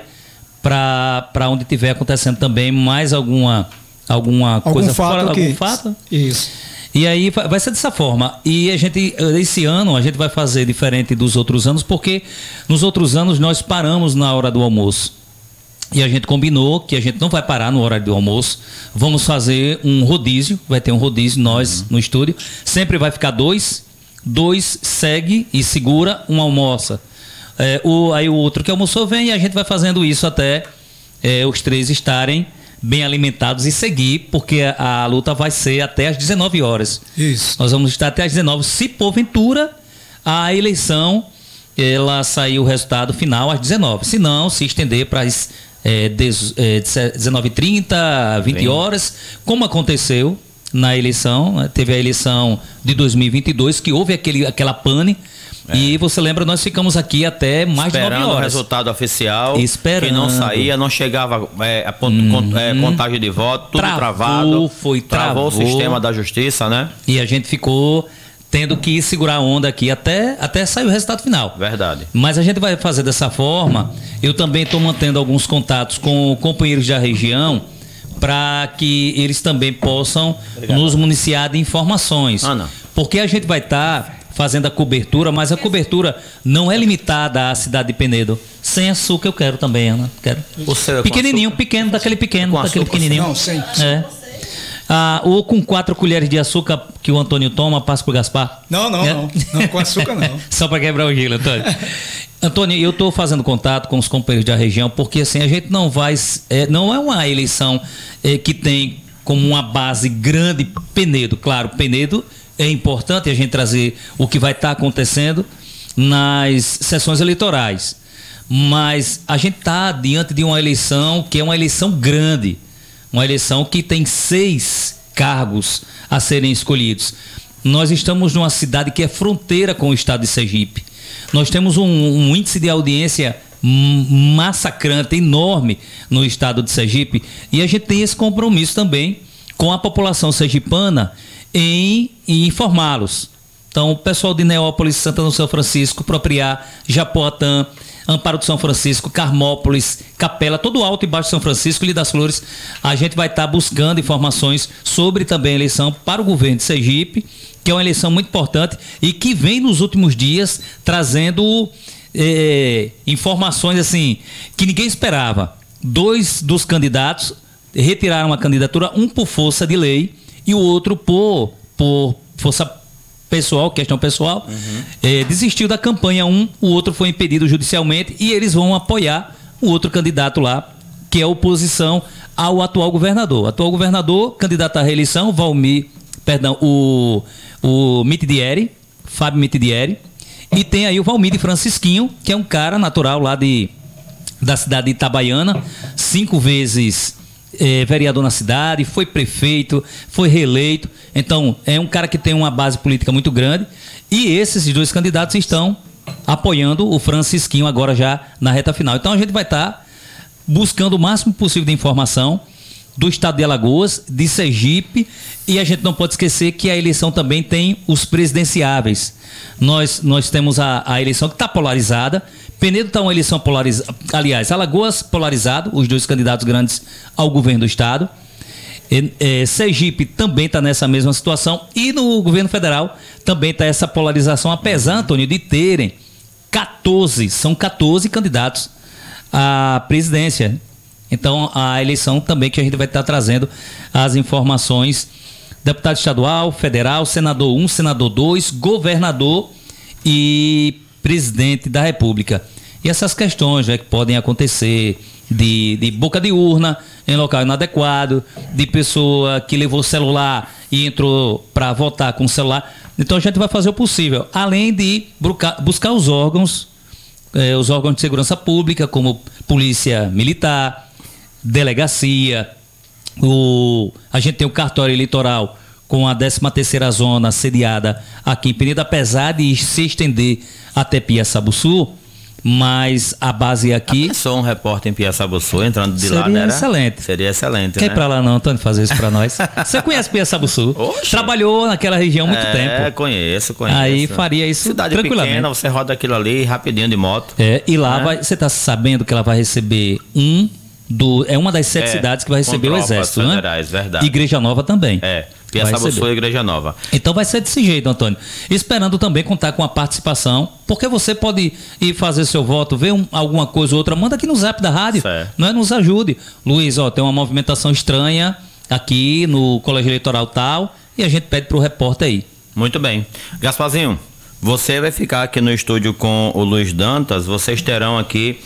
para onde tiver acontecendo também mais alguma, alguma algum coisa fato fora, que... algum fato. Isso. E aí vai ser dessa forma. E a gente, esse ano, a gente vai fazer diferente dos outros anos, porque nos outros anos nós paramos na hora do almoço. E a gente combinou que a gente não vai parar no horário do almoço. Vamos fazer um rodízio, vai ter um rodízio nós uhum. no estúdio. Sempre vai ficar dois, dois segue e segura, um almoça. É, o, aí o outro que almoçou vem e a gente vai fazendo isso até é, os três estarem bem alimentados e seguir, porque a, a luta vai ser até às dezenove horas. Isso. Nós vamos estar até às dezenove. Se porventura a eleição ela sair o resultado final às dezenove. Se não, se estender para as é, dezenove e trinta, vinte horas, como aconteceu na eleição, né? Teve a eleição de dois mil e vinte e dois, que houve aquele, aquela pane, é. E você lembra, nós ficamos aqui até mais esperando de nove horas. o resultado oficial, esperando. Que não saía, não chegava é, a ponto, uhum. é, contagem de voto, tudo travou, travado. Foi, travou. Travou o sistema da justiça, né? E a gente ficou tendo que segurar a onda aqui até, até sair o resultado final. Verdade. Mas a gente vai fazer dessa forma. Eu também estou mantendo alguns contatos com companheiros da região para que eles também possam Obrigado. nos municiar de informações. Ah, não. Porque a gente vai estar tá fazendo a cobertura, mas a cobertura não é limitada à cidade de Penedo. Sem açúcar eu quero também, Ana. Quero. O seu é pequenininho, pequeno, daquele pequeno, com daquele açúcar, pequenininho. Não, sem. É. Ah, ou com quatro colheres de açúcar que o Antônio toma, passa pro Gaspar? Não, não, é? não. Não, com açúcar não. Só para quebrar o gelo, Antônio. Antônio, eu estou fazendo contato com os companheiros da região, porque assim, a gente não vai. É, não é uma eleição é, que tem como uma base grande Penedo. Claro, Penedo é importante a gente trazer o que vai estar tá acontecendo nas sessões eleitorais. Mas a gente está diante de uma eleição que é uma eleição grande. Uma eleição que tem seis cargos a serem escolhidos. Nós estamos numa cidade que é fronteira com o estado de Sergipe. Nós temos um, um índice de audiência massacrante, enorme no estado de Sergipe. E a gente tem esse compromisso também com a população sergipana em, em informá-los. Então, o pessoal de Neópolis, Santana do São Francisco, Propriá, Japoatã, Amparo do São Francisco, Carmópolis, Capela, todo o Alto e Baixo de São Francisco, Ilha das Flores, a gente vai estar buscando informações sobre também a eleição para o governo de Sergipe, que é uma eleição muito importante e que vem nos últimos dias trazendo é, informações assim que ninguém esperava. Dois dos candidatos retiraram a candidatura, um por força de lei e o outro por, por força pessoal, questão pessoal, uhum. é, desistiu da campanha um, o outro foi impedido judicialmente e eles vão apoiar o outro candidato lá, que é a oposição ao atual governador. O atual governador, candidato à reeleição, Valmir, perdão, o, o Mitidieri, Fábio Mitidieri, e tem aí o Valmir de Francisquinho, que é um cara natural lá de, da cidade de Itabaiana, cinco vezes É, vereador na cidade, foi prefeito, foi reeleito. Então, é um cara que tem uma base política muito grande. E esses dois candidatos estão apoiando o Francisquinho agora já na reta final. Então, a gente vai estar tá buscando o máximo possível de informação do estado de Alagoas, de Sergipe. E a gente não pode esquecer que a eleição também tem os presidenciáveis. Nós, nós temos a, a eleição que está polarizada. Penedo está uma eleição polarizada, aliás, Alagoas polarizado, os dois candidatos grandes ao governo do estado. E, é, Sergipe também está nessa mesma situação e no governo federal também está essa polarização, apesar, Antônio, de terem quatorze, são quatorze candidatos à presidência. Então, a eleição também que a gente vai estar tá trazendo as informações: deputado estadual, federal, senador um, senador dois, governador e presidente da República. E essas questões, né, que podem acontecer de, de boca de urna em local inadequado, de pessoa que levou o celular e entrou para votar com o celular. Então a gente vai fazer o possível, além de buscar, buscar os órgãos, eh, os órgãos de segurança pública, como Polícia Militar, Delegacia, o, a gente tem o cartório eleitoral com a décima terceira zona sediada aqui em Penedo, apesar de se estender até Piaçabuçu, mas a base aqui... Só um repórter em Piaçabuçu entrando de seria lá, né? Excelente. Seria excelente, Quer né? ir pra lá não, Antônio, fazer isso pra nós? Você conhece Piaçabuçu? Oxe. Trabalhou naquela região há muito é, tempo. É, conheço, conheço. Aí faria isso Cidade tranquilamente. pequena, você roda aquilo ali rapidinho de moto. É, e lá né? vai, você tá sabendo que ela vai receber um do... É uma das sete é, cidades que vai receber o Exército, federais, né? Verdade. Igreja Nova também. É. Piaçabuçu e Igreja Nova. Então vai ser desse jeito, Antônio. Esperando também contar com a participação, porque você pode ir fazer seu voto, ver um, alguma coisa ou outra, manda aqui no zap da rádio, não é? Nos ajude. Luiz, ó, tem uma movimentação estranha aqui no Colégio Eleitoral tal, e a gente pede pro repórter aí. Muito bem. Gasparzinho, você vai ficar aqui no estúdio com o Luiz Dantas, vocês terão aqui...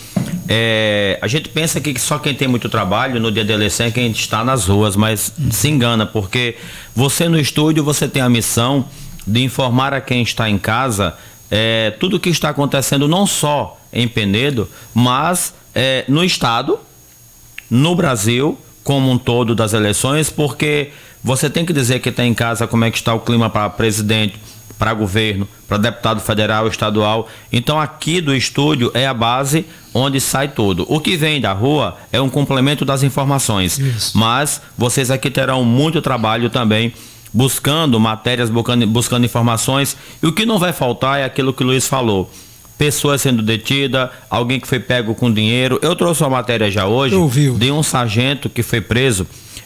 É, a gente pensa que só quem tem muito trabalho no dia da eleição é quem está nas ruas, mas se engana, porque você no estúdio, você tem a missão de informar a quem está em casa é, tudo o que está acontecendo não só em Penedo, mas é, no estado no Brasil como um todo das eleições, porque você tem que dizer que está em casa como é que está o clima para presidente, para governo, para deputado federal, estadual. Então aqui do estúdio é a base onde sai tudo. O que vem da rua é um complemento das informações. Isso. Mas vocês aqui terão muito trabalho também buscando matérias, buscando, buscando informações. E o que não vai faltar é aquilo que o Luiz falou. Pessoas sendo detidas, alguém que foi pego com dinheiro. Eu trouxe uma matéria já hoje de um sargento que foi preso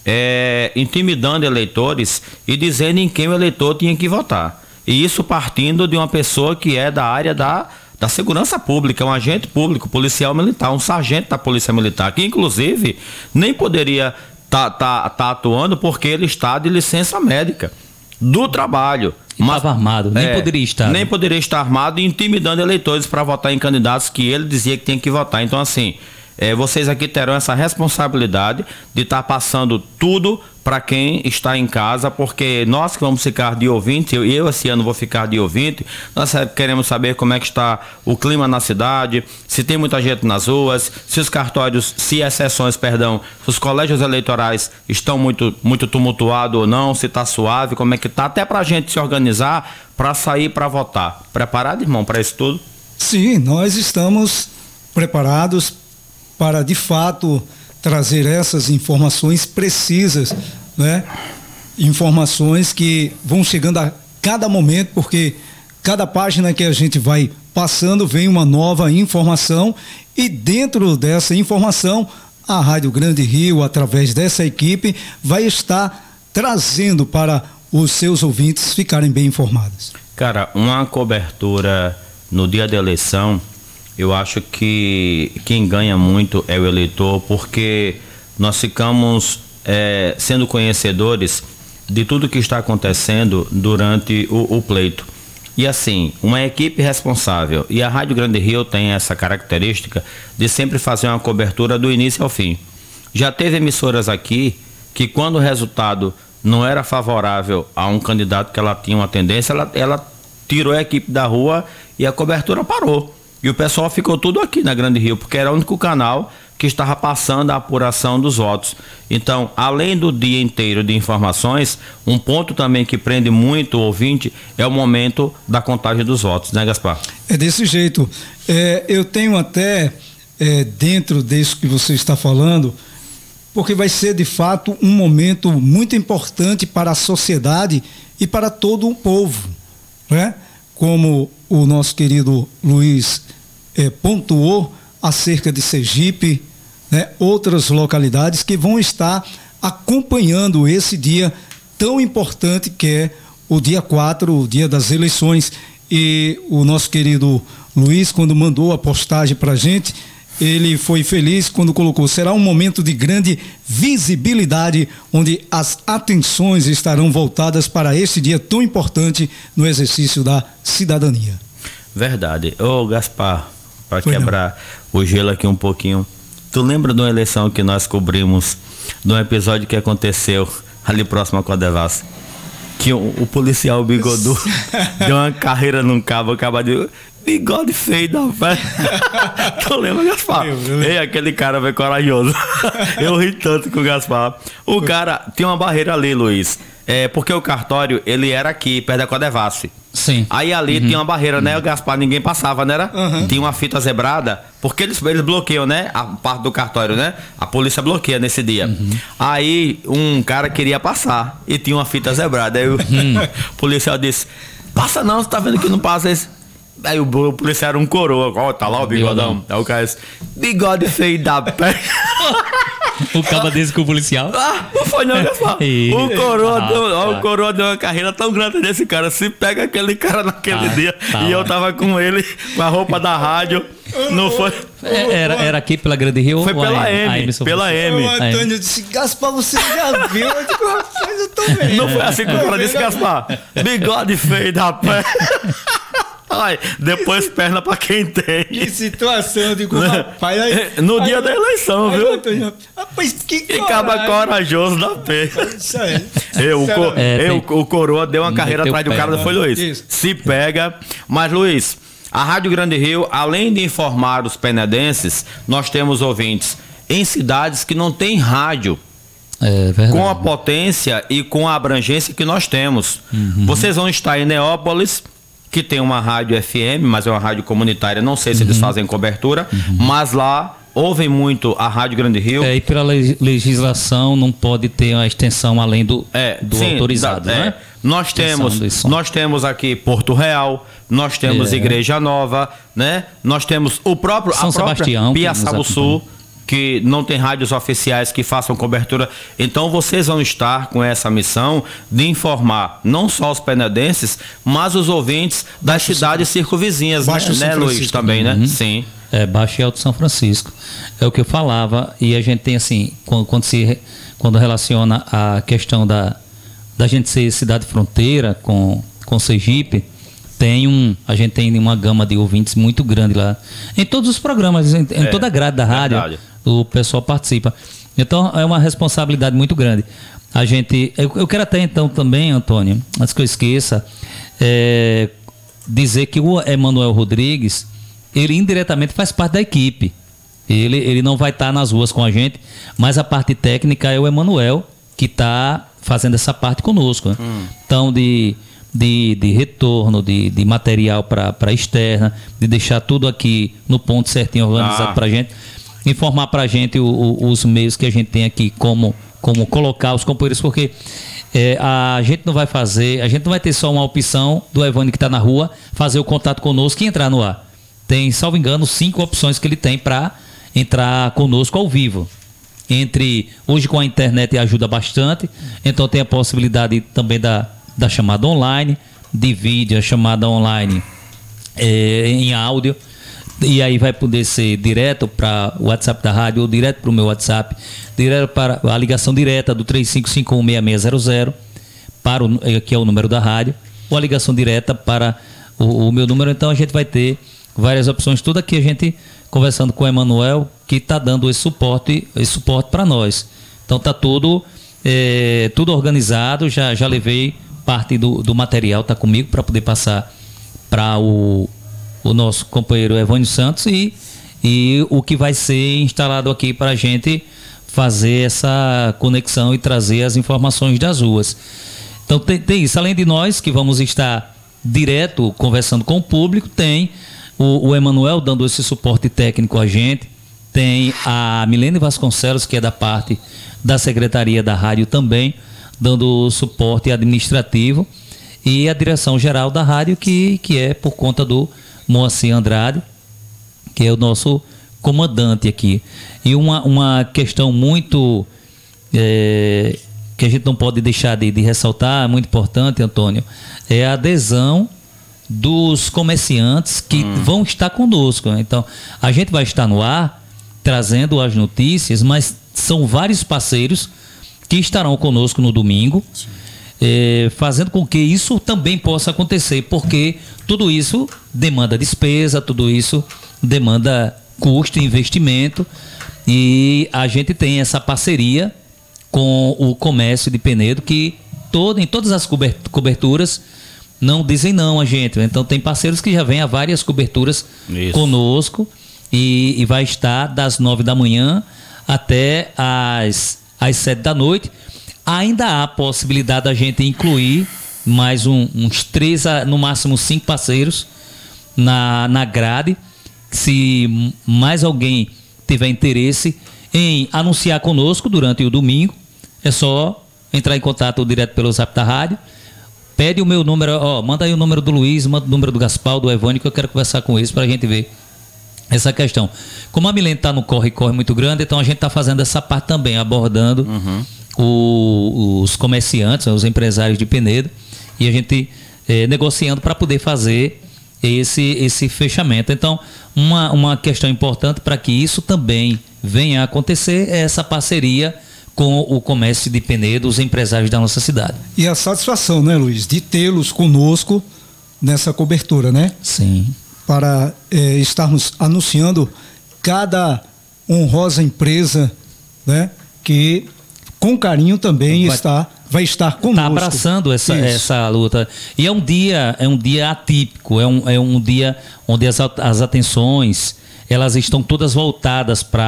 é, intimidando eleitores e dizendo em quem o eleitor tinha que votar. E isso partindo de uma pessoa que é da área da, da segurança pública, um agente público, policial militar, um sargento da Polícia Militar, que inclusive nem poderia estar tá, tá, tá atuando porque ele está de licença médica do trabalho. Estava armado, nem é, poderia estar. Nem poderia estar armado e intimidando eleitores para votar em candidatos que ele dizia que tinha que votar. Então, assim, é, vocês aqui terão essa responsabilidade de estar tá passando tudo para quem está em casa, porque nós que vamos ficar de ouvinte, eu, eu esse ano vou ficar de ouvinte, nós queremos saber como é que está o clima na cidade, se tem muita gente nas ruas, se os cartórios, se as sessões, perdão, se os colégios eleitorais estão muito, muito tumultuados ou não, se está suave, como é que está, até para a gente se organizar para sair para votar. Preparado, irmão, para isso tudo? Sim, nós estamos preparados para, de fato, trazer essas informações precisas, né? Informações que vão chegando a cada momento, porque cada página que a gente vai passando vem uma nova informação e dentro dessa informação a Rádio Grande Rio, através dessa equipe, vai estar trazendo para os seus ouvintes ficarem bem informados. Cara, uma cobertura no dia da eleição, eu acho que quem ganha muito é o eleitor, porque nós ficamos é, sendo conhecedores de tudo que está acontecendo durante o, o pleito. E assim, uma equipe responsável, e a Rádio Grande Rio tem essa característica de sempre fazer uma cobertura do início ao fim. Já teve emissoras aqui que quando o resultado não era favorável a um candidato que ela tinha uma tendência, ela, ela tirou a equipe da rua e a cobertura parou. E o pessoal ficou tudo aqui na Grande Rio, porque era o único canal que estava passando a apuração dos votos. Então, além do dia inteiro de informações, um ponto também que prende muito o ouvinte é o momento da contagem dos votos, né, Gaspar? É desse jeito. É, eu tenho até, é, dentro disso que você está falando, porque vai ser de fato um momento muito importante para a sociedade e para todo o povo, né? Como o nosso querido Luiz é, pontuou acerca de Sergipe, né, outras localidades que vão estar acompanhando esse dia tão importante que é o dia quatro, o dia das eleições. E o nosso querido Luiz, quando mandou a postagem para a gente, ele foi feliz quando colocou: será um momento de grande visibilidade, onde as atenções estarão voltadas para este dia tão importante no exercício da cidadania. Verdade. Ô Gaspar, para quebrar não. o gelo aqui um pouquinho, tu lembra de uma eleição que nós cobrimos, de um episódio que aconteceu ali próximo a Codevassi, que o, o policial bigodudo deu uma carreira num cabo, acaba de... Bigode feio da fé. Tu lembra, Gaspar? Ei, aquele cara foi corajoso. Eu ri tanto com o Gaspar. O cara tinha uma barreira ali, Luiz. É, porque o cartório, ele era aqui, perto da Codevassi. Sim. Aí ali uhum. tinha uma barreira, né, o Gaspar? Ninguém passava, né? Uhum. Tinha uma fita zebrada, porque eles, eles bloqueiam, né? A parte do cartório, né? A polícia bloqueia nesse dia. Uhum. Aí um cara queria passar e tinha uma fita zebrada. Aí o uhum. policial disse: passa não, você tá vendo que não passa esse. Aí o, o policial era um coroa, ó, tá lá o bigodão. Aí o cara disse: bigode feio da pé. O cabo desse com o policial? Ah, não foi não, Gaspar. O coroa, ah, deu, ó, o coroa deu uma carreira tão grande desse cara. Se pega aquele cara naquele ah, dia, tá, e eu tava com ele, com a roupa da rádio. Não foi. Era, era aqui pela Grande Rio? Foi pela M. A M pela M. O Antônio disse: Gaspar, você já viu? Eu digo: rapaz, eu tô vendo. Não foi assim que o cara disse, Gaspar. Bigode feio da pé. Ai, depois perna pra quem tem. Que situação, eu digo, rapaz. Aí, no aí, dia aí, da eleição, aí, viu? Antônio, rapaz, que que caba corajoso da pé. Isso aí. Eu, o, co, é, eu, o coroa deu uma carreira atrás do pé, cara, não foi, Luiz? Isso. Se pega. Mas, Luiz, a Rádio Grande Rio, além de informar os penedenses, nós temos ouvintes em cidades que não tem rádio. É verdade. Com a potência e com a abrangência que nós temos. Uhum. Vocês vão estar em Neópolis, que tem uma rádio F M, mas é uma rádio comunitária, não sei se uhum. eles fazem cobertura, uhum. mas lá ouvem muito a Rádio Grande Rio. É, e pela legislação não pode ter uma extensão além do, é, do sim, autorizado, da, né? É. Nós temos, nós temos aqui Porto Real, nós temos é. Igreja Nova, né? Nós temos o próprio São a própria Sebastião, Piaçabuçu, que não tem rádios oficiais que façam cobertura. Então vocês vão estar com essa missão de informar não só os penedenses, mas os ouvintes das Baixo cidades São... circunvizinhas, Baixo né, né Luiz, também, uhum. né? Sim. É, Baixo e Alto São Francisco. É o que eu falava, e a gente tem assim, quando, quando se quando relaciona a questão da, da gente ser cidade fronteira com, com Sergipe, tem um, a gente tem uma gama de ouvintes muito grande lá. Em todos os programas, em, em é, toda a grade da rádio, verdade. O pessoal participa. Então é uma responsabilidade muito grande. A gente, eu, eu quero até então também, Antônio, antes que eu esqueça, é, dizer que o Emanuel Rodrigues, ele indiretamente faz parte da equipe. Ele, ele não vai estar nas ruas com a gente, mas a parte técnica é o Emanuel que está fazendo essa parte conosco. Né? Hum. Então, de, de, de retorno, de, de material para a externa, de deixar tudo aqui no ponto certinho, organizado ah. para a gente, informar para a gente o, o, os meios que a gente tem aqui, como, como colocar os companheiros, porque é, a gente não vai fazer, a gente não vai ter só uma opção do Evânio que está na rua, fazer o contato conosco e entrar no ar. Tem, salvo engano, cinco opções que ele tem para entrar conosco ao vivo. Entre, hoje com a internet ajuda bastante, então tem a possibilidade também da, da chamada online, de vídeo, a chamada online é, em áudio, e aí vai poder ser direto para o WhatsApp da rádio ou direto para o meu WhatsApp, direto para a ligação direta do três cinco cinco um, seis seis zero zero, para o, que é o número da rádio, ou a ligação direta para o, o meu número. Então a gente vai ter várias opções, tudo aqui a gente conversando com o Emanuel, que está dando esse suporte, esse suporte para nós. Então está tudo, é, tudo organizado, já, já levei parte do, do material, está comigo para poder passar para o, o nosso companheiro Evânio Santos e, e o que vai ser instalado aqui para a gente fazer essa conexão e trazer as informações das ruas. Então tem, tem isso, além de nós que vamos estar direto conversando com o público, tem o, o Emanuel dando esse suporte técnico a gente, tem a Milene Vasconcelos, que é da parte da Secretaria da Rádio também, dando suporte administrativo, e a direção geral da rádio, que, que é por conta do Moacir Andrade, que é o nosso comandante aqui. E uma, uma questão muito é, que a gente não pode deixar de, de ressaltar, muito importante, Antônio, é a adesão dos comerciantes que hum. vão estar conosco. Então, a gente vai estar no ar trazendo as notícias, mas são vários parceiros que estarão conosco no domingo, é, fazendo com que isso também possa acontecer, porque tudo isso demanda despesa, tudo isso demanda custo, investimento, e a gente tem essa parceria com o comércio de Penedo, que todo, em todas as coberturas não dizem não a gente. Então tem parceiros que já vêm a várias coberturas isso. conosco, e, e vai estar das nove da manhã até as, as sete da noite. Ainda há possibilidade da gente incluir mais um, uns três, no máximo cinco parceiros na, na grade. Se mais alguém tiver interesse em anunciar conosco durante o domingo, é só entrar em contato direto pelo Zap da rádio. Pede o meu número, ó, manda aí o número do Luiz, manda o número do Gaspar, do Evânio, que eu quero conversar com eles para a gente ver essa questão. Como a Milene está no corre-corre muito grande, então a gente está fazendo essa parte também, abordando uhum. o, os comerciantes, os empresários de Penedo, e a gente é, negociando para poder fazer esse, esse fechamento. Então, uma, uma questão importante para que isso também venha a acontecer é essa parceria com o comércio de Penedo, os empresários da nossa cidade. E a satisfação, né, Luiz, de tê-los conosco nessa cobertura, né? Sim. Para é, estarmos anunciando cada honrosa empresa, né, que com carinho também vai, está, vai estar conosco. Está abraçando essa, essa luta. E é um dia, é um dia atípico, é um, é um dia onde as, as atenções elas estão todas voltadas para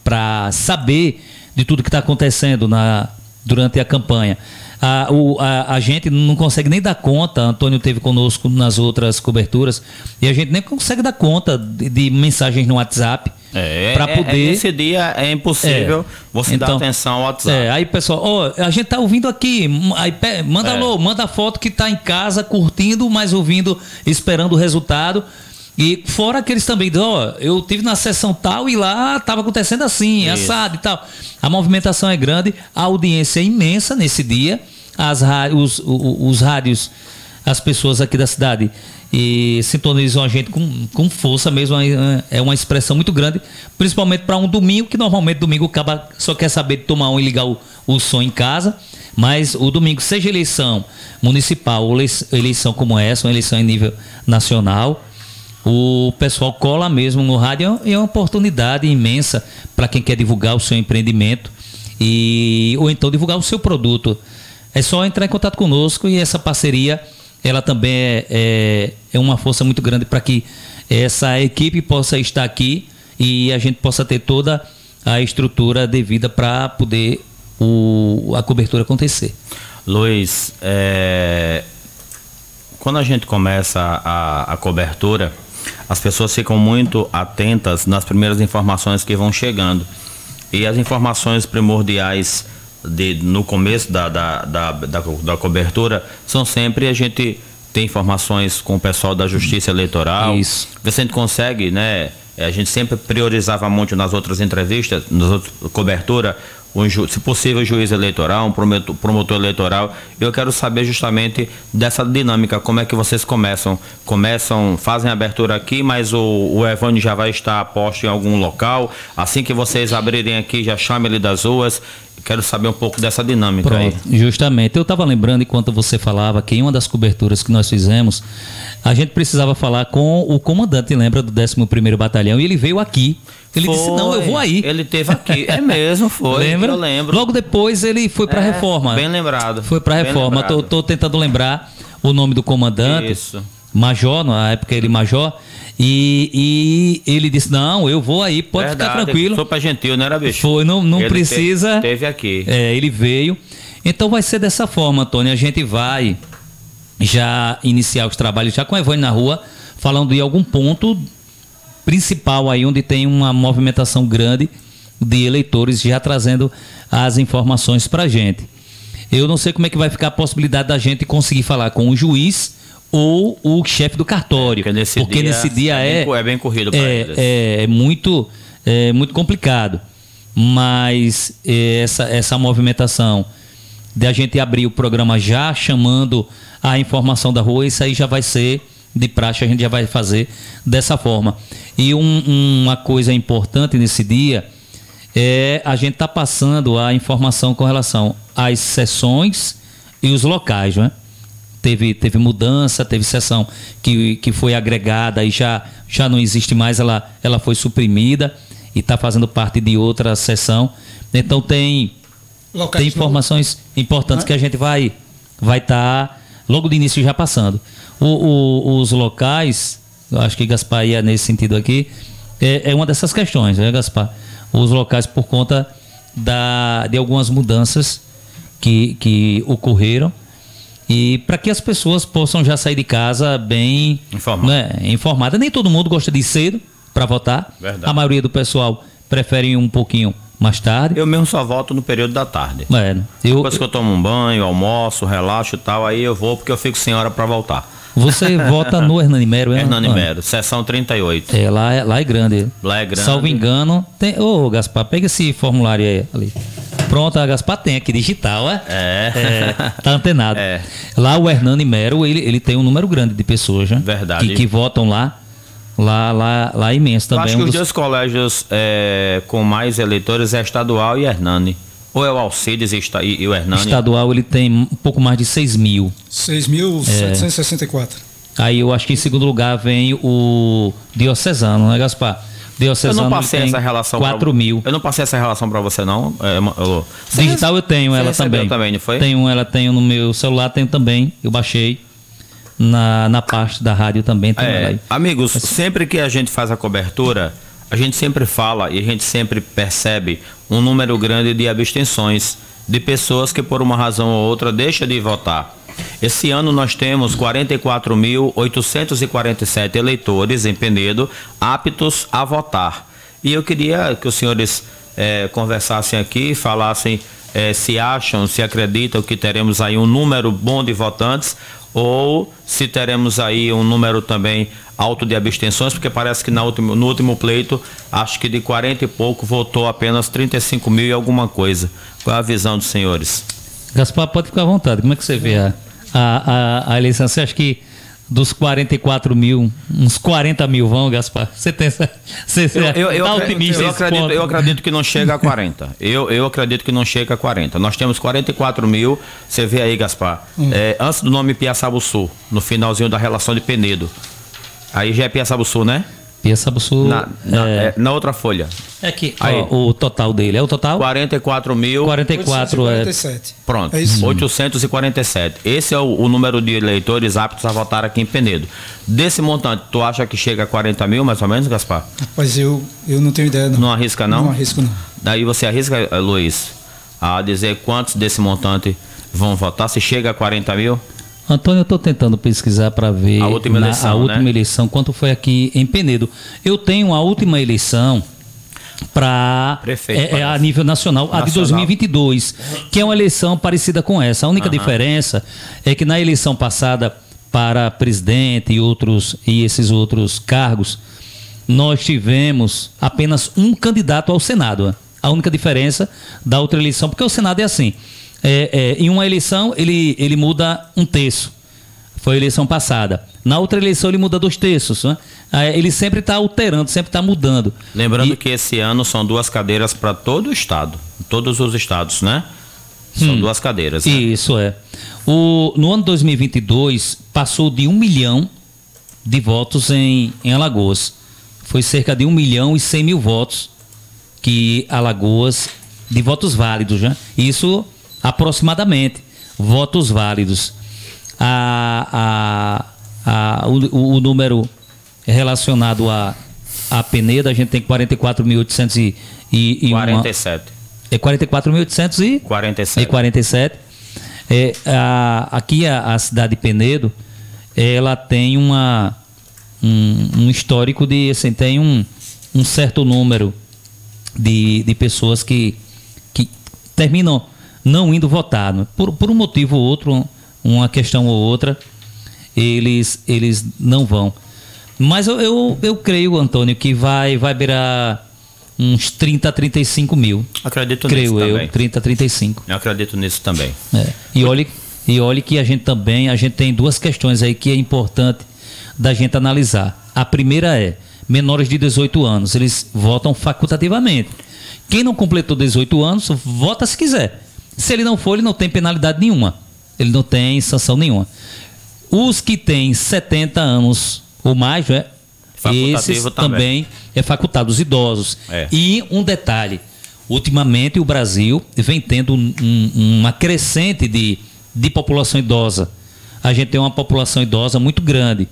para saber de tudo que está acontecendo na, durante a campanha. A, o, a, a gente não consegue nem dar conta. Antônio esteve conosco nas outras coberturas e a gente nem consegue dar conta de, de mensagens no WhatsApp. É, para é, poder. É, nesse dia é impossível é, você então, dar atenção ao WhatsApp. É, aí pessoal, ó, a gente tá ouvindo aqui, aí manda é. alô, manda foto que tá em casa curtindo, mas ouvindo, esperando o resultado. E fora aqueles também, ó, eu tive na sessão tal e lá tava acontecendo assim, Isso. assado e tal. A movimentação é grande, a audiência é imensa nesse dia, as os, os, os rádios, as pessoas aqui da cidade e sintonizam a gente com, com força mesmo, é uma expressão muito grande, principalmente para um domingo, que normalmente domingo acaba, só quer saber de tomar um e ligar o, o som em casa, mas o domingo, seja eleição municipal ou eleição como essa, uma eleição em nível nacional, o pessoal cola mesmo no rádio e é uma oportunidade imensa para quem quer divulgar o seu empreendimento e, ou então divulgar o seu produto. É só entrar em contato conosco e essa parceria ela também é, é, é uma força muito grande para que essa equipe possa estar aqui e a gente possa ter toda a estrutura devida para poder o, a cobertura acontecer. Luiz, é, quando a gente começa a, a cobertura, as pessoas ficam muito atentas nas primeiras informações que vão chegando. E as informações primordiais de, no começo da, da, da, da, da cobertura são sempre a gente ter informações com o pessoal da Justiça Eleitoral. Isso. Ver se a gente consegue, né? A gente sempre priorizava muito nas outras entrevistas, nas outras cobertura, um ju, se possível, juiz eleitoral, um promotor, promotor eleitoral. Eu quero saber justamente dessa dinâmica, como é que vocês começam? Começam, fazem a abertura aqui, mas o, o Evânio já vai estar posto em algum local. Assim que vocês abrirem aqui, já chame ele das ruas. Quero saber um pouco dessa dinâmica. Pronto, aí. Justamente. Eu estava lembrando, enquanto você falava, que em uma das coberturas que nós fizemos, a gente precisava falar com o comandante, lembra, do décimo primeiro Batalhão, e ele veio aqui. Ele foi. disse, não, eu vou aí. Ele teve aqui. É mesmo, foi. Lembra? Eu lembro. Logo depois ele foi para a é, reforma. Bem lembrado. Foi para a reforma. Tô, tô tentando lembrar o nome do comandante. Isso. Major, na época ele major. E, e ele disse, não, eu vou aí, pode Verdade, ficar tranquilo. Foi para Gentil, não era, bicho? Foi, não, não ele precisa. Teve, teve aqui. É, ele veio. Então vai ser dessa forma, Antônio. A gente vai já iniciar os trabalhos já com o Evânio na rua, falando de algum ponto principal aí, onde tem uma movimentação grande de eleitores, já trazendo as informações pra gente. Eu não sei como é que vai ficar a possibilidade da gente conseguir falar com o juiz ou o chefe do cartório, porque nesse porque dia, nesse dia é, é, bem, é bem corrido para é, eles. É, é muito, é muito complicado, mas é, essa, essa movimentação de a gente abrir o programa já chamando a informação da rua, isso aí já vai ser de praxe, a gente já vai fazer dessa forma. E um, uma coisa importante nesse dia é a gente tá passando a informação com relação às sessões e os locais, né? Teve, teve mudança, teve sessão que, que foi agregada e já, já não existe mais, ela, ela foi suprimida e está fazendo parte de outra sessão. Então tem, tem informações importantes que a gente vai vai estar logo de início já passando. O, o, os locais, eu acho que Gaspar ia nesse sentido aqui, é, é uma dessas questões, né, Gaspar? Os locais por conta da, de algumas mudanças que, que ocorreram. E para que as pessoas possam já sair de casa bem Informado. Né, informada. Nem todo mundo gosta de ir cedo para votar. Verdade. A maioria do pessoal prefere ir um pouquinho mais tarde. Eu mesmo só voto no período da tarde. É, eu, Depois que eu tomo um banho, almoço, relaxo e tal, aí eu vou porque eu fico sem hora para voltar. Você vota no Hernani Mero, é? Hernani Mero, sessão trinta e oito. É, lá, é, lá é grande. Lá é grande. Salvo engano, tem. Ô, Gaspar, pega esse formulário aí ali. Pronto, a Gaspar tem aqui digital, é? É. é tá antenado. É. Lá o Hernani Mero, ele, ele tem um número grande de pessoas, né? Verdade. Que, que votam lá. Lá, lá, lá é imenso também. Eu acho que um os dos... dois colégios é, com mais eleitores é Estadual e Hernani. Ou é o Alcides e, e, e o Hernani? Estadual ele tem um pouco mais de seis mil. seis mil setecentos e sessenta e quatro. Aí eu acho que em segundo lugar vem o Diocesano, né, Gaspar? Diocesano, eu não passei essa relação quatro mil. Eu não passei essa relação para você, não. É, eu, Digital eu tenho ela também. também, não foi? Tenho ela, tenho no meu celular, tenho também. Eu baixei na, na parte da rádio também. Tenho É, ela aí. amigos, sempre que a gente faz a cobertura, a gente sempre fala e a gente sempre percebe um número grande de abstenções, de pessoas que por uma razão ou outra deixam de votar. Esse ano nós temos quarenta e quatro mil oitocentos e quarenta e sete eleitores em Penedo aptos a votar. E eu queria que os senhores eh, conversassem aqui, falassem eh, se acham, se acreditam que teremos aí um número bom de votantes ou se teremos aí um número também alto de abstenções, porque parece que na último, no último pleito, acho que de quarenta e pouco votou apenas trinta e cinco mil e alguma coisa. Qual é a visão dos senhores? Gaspar, pode ficar à vontade. Como é que você vê a, a, a, a eleição? Você acha que dos quarenta e quatro mil, uns quarenta mil vão, Gaspar? Você tem essa. Você, você eu, eu, eu, tá acredito, otimista eu, acredito, eu acredito que não chega a quarenta. Eu, eu acredito que não chega a quarenta. Nós temos quarenta e quatro mil. Você vê aí, Gaspar. Hum. É, antes do nome Piaçabuçu, no finalzinho da relação de Penedo. Aí já é Piaçabuçu, né? Piaçabuçu. Na, na, é... É, na outra folha. É que ó, o total dele é o total? quarenta e quatro mil. quarenta e quatro oitocentos e quarenta e sete. É... Pronto. É isso. oitocentos e quarenta e sete. Esse é o, o número de eleitores aptos a votar aqui em Penedo. Desse montante, tu acha que chega a quarenta mil, mais ou menos, Gaspar? Rapaz, eu, eu não tenho ideia, não. Não arrisca, não? Não arrisco, não. Daí você arrisca, Luiz, a dizer quantos desse montante vão votar? Se chega a quarenta mil? Antônio, eu estou tentando pesquisar para ver a última na, eleição, a última né? eleição, quanto foi aqui em Penedo. Eu tenho a última eleição para é, é a nível nacional, nacional, a de dois mil e vinte e dois, que é uma eleição parecida com essa. A única uhum. diferença é que na eleição passada para presidente e outros e esses outros cargos, nós tivemos apenas um candidato ao Senado. A única diferença da outra eleição, porque o Senado é assim. É, é, em uma eleição ele, ele muda um terço, foi a eleição passada. Na outra eleição ele muda dois terços, né? Ele sempre está alterando, sempre está mudando. Lembrando e... que esse ano são duas cadeiras para todo o estado, todos os estados, né? São hum, duas cadeiras. Né? Isso é. O, no ano dois mil e vinte e dois passou de um milhão de votos em, em Alagoas. Foi cerca de um milhão e cem mil votos que Alagoas, de votos válidos, né? Isso aproximadamente, votos válidos. A, a, a, o, o número relacionado a, a Penedo, a gente tem quarenta e quatro mil oitocentos e quarenta e sete. É quarenta e quatro mil oitocentos e quarenta e sete. É, a, aqui a, a cidade de Penedo, ela tem uma, um, um histórico de, assim, tem um, um certo número de, de pessoas que, que terminam não indo votar, né? por, por um motivo ou outro, uma questão ou outra, eles, eles não vão. Mas eu, eu, eu creio, Antônio, que vai, vai beirar uns trinta a trinta e cinco mil. Acredito creio nisso eu, também. trinta a trinta e cinco. Eu acredito nisso também. É. E olhe, e olhe que a gente também, a gente tem duas questões aí que é importante da gente analisar. A primeira é, menores de dezoito anos, eles votam facultativamente. Quem não completou dezoito anos, vota se quiser. Se ele não for, ele não tem penalidade nenhuma. Ele não tem sanção nenhuma. Os que têm setenta anos ou mais, é, esses também. também é facultado, os idosos. É. E um detalhe, ultimamente o Brasil vem tendo um, um, uma crescente de, de população idosa. A gente tem uma população idosa muito grande.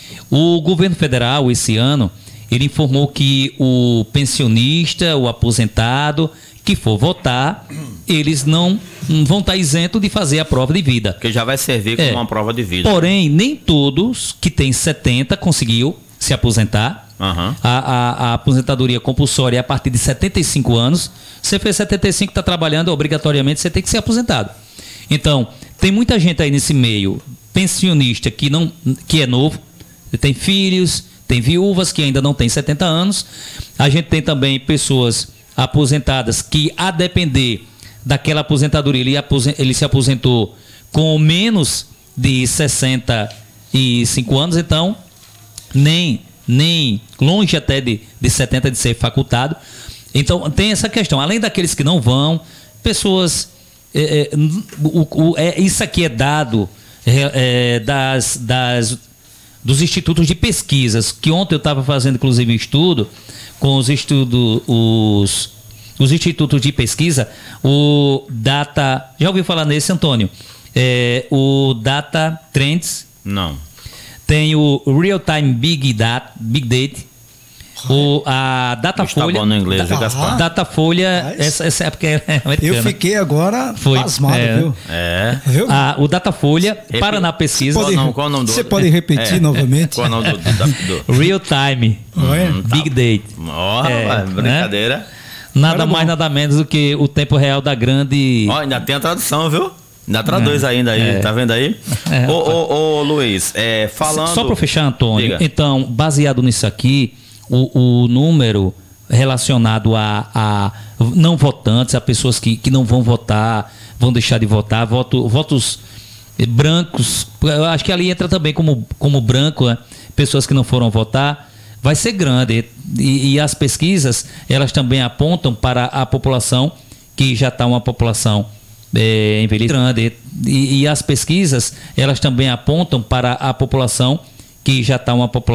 O governo federal, esse ano, ele informou que o pensionista, o aposentado que for votar, eles não vão estar isentos de fazer a prova de vida. Porque já vai servir como é. uma prova de vida. Porém, nem todos que têm setenta conseguiu se aposentar. Uhum. A, a, a aposentadoria compulsória é a partir de setenta e cinco anos. Você fez setenta e cinco, está trabalhando, obrigatoriamente você tem que ser aposentado. Então, tem muita gente aí nesse meio, pensionista que, não, que é novo, tem filhos, tem viúvas que ainda não têm setenta anos. A gente tem também pessoas aposentadas que, a depender daquela aposentadoria, ele, aposen- ele se aposentou com menos de sessenta e cinco anos, então nem, nem longe até de, de setenta de ser facultado. Então tem essa questão, além daqueles que não vão, pessoas é, é, o, o, é, isso aqui é dado é, é, das, das, dos institutos de pesquisas, que ontem eu estava fazendo inclusive um estudo com os estudos, os, os institutos de pesquisa, o Data, já ouviu falar nesse, Antônio? É, o Data Trends. Não. Tem o Real Time Big Data, Big Data. O, a Datafolha. Está bom no inglês, viu, Ah, Gaspar? Datafolha, essa, essa época é americana. Eu fiquei agora Foi, pasmado, é. viu? É. Viu? Ah, o Datafolha, Repi- Paraná Pesquisa, Qual o nome- qual o nome do Você outro? pode repetir É. novamente? Qual o nome do... do, do... Real Time, Olha. Big Date. Ó, É, rapaz, brincadeira. Nada Era bom. mais, nada menos do que o tempo real da grande. Ó, ainda tem a tradução, viu? Ainda traduz ainda aí, É. tá vendo aí? É, ô, ô, ô, Luiz, é, falando... Só para fechar, Antônio. Diga. Então, baseado nisso aqui, o, o número relacionado a, a não votantes, a pessoas que, que não vão votar, vão deixar de votar, voto, votos brancos, eu acho que ali entra também como, como branco, né? Pessoas que não foram votar, vai ser grande. E, e as pesquisas, elas também apontam para a população que já está uma população é, envelhecida. E, e as pesquisas, elas também apontam para a população que já está uma população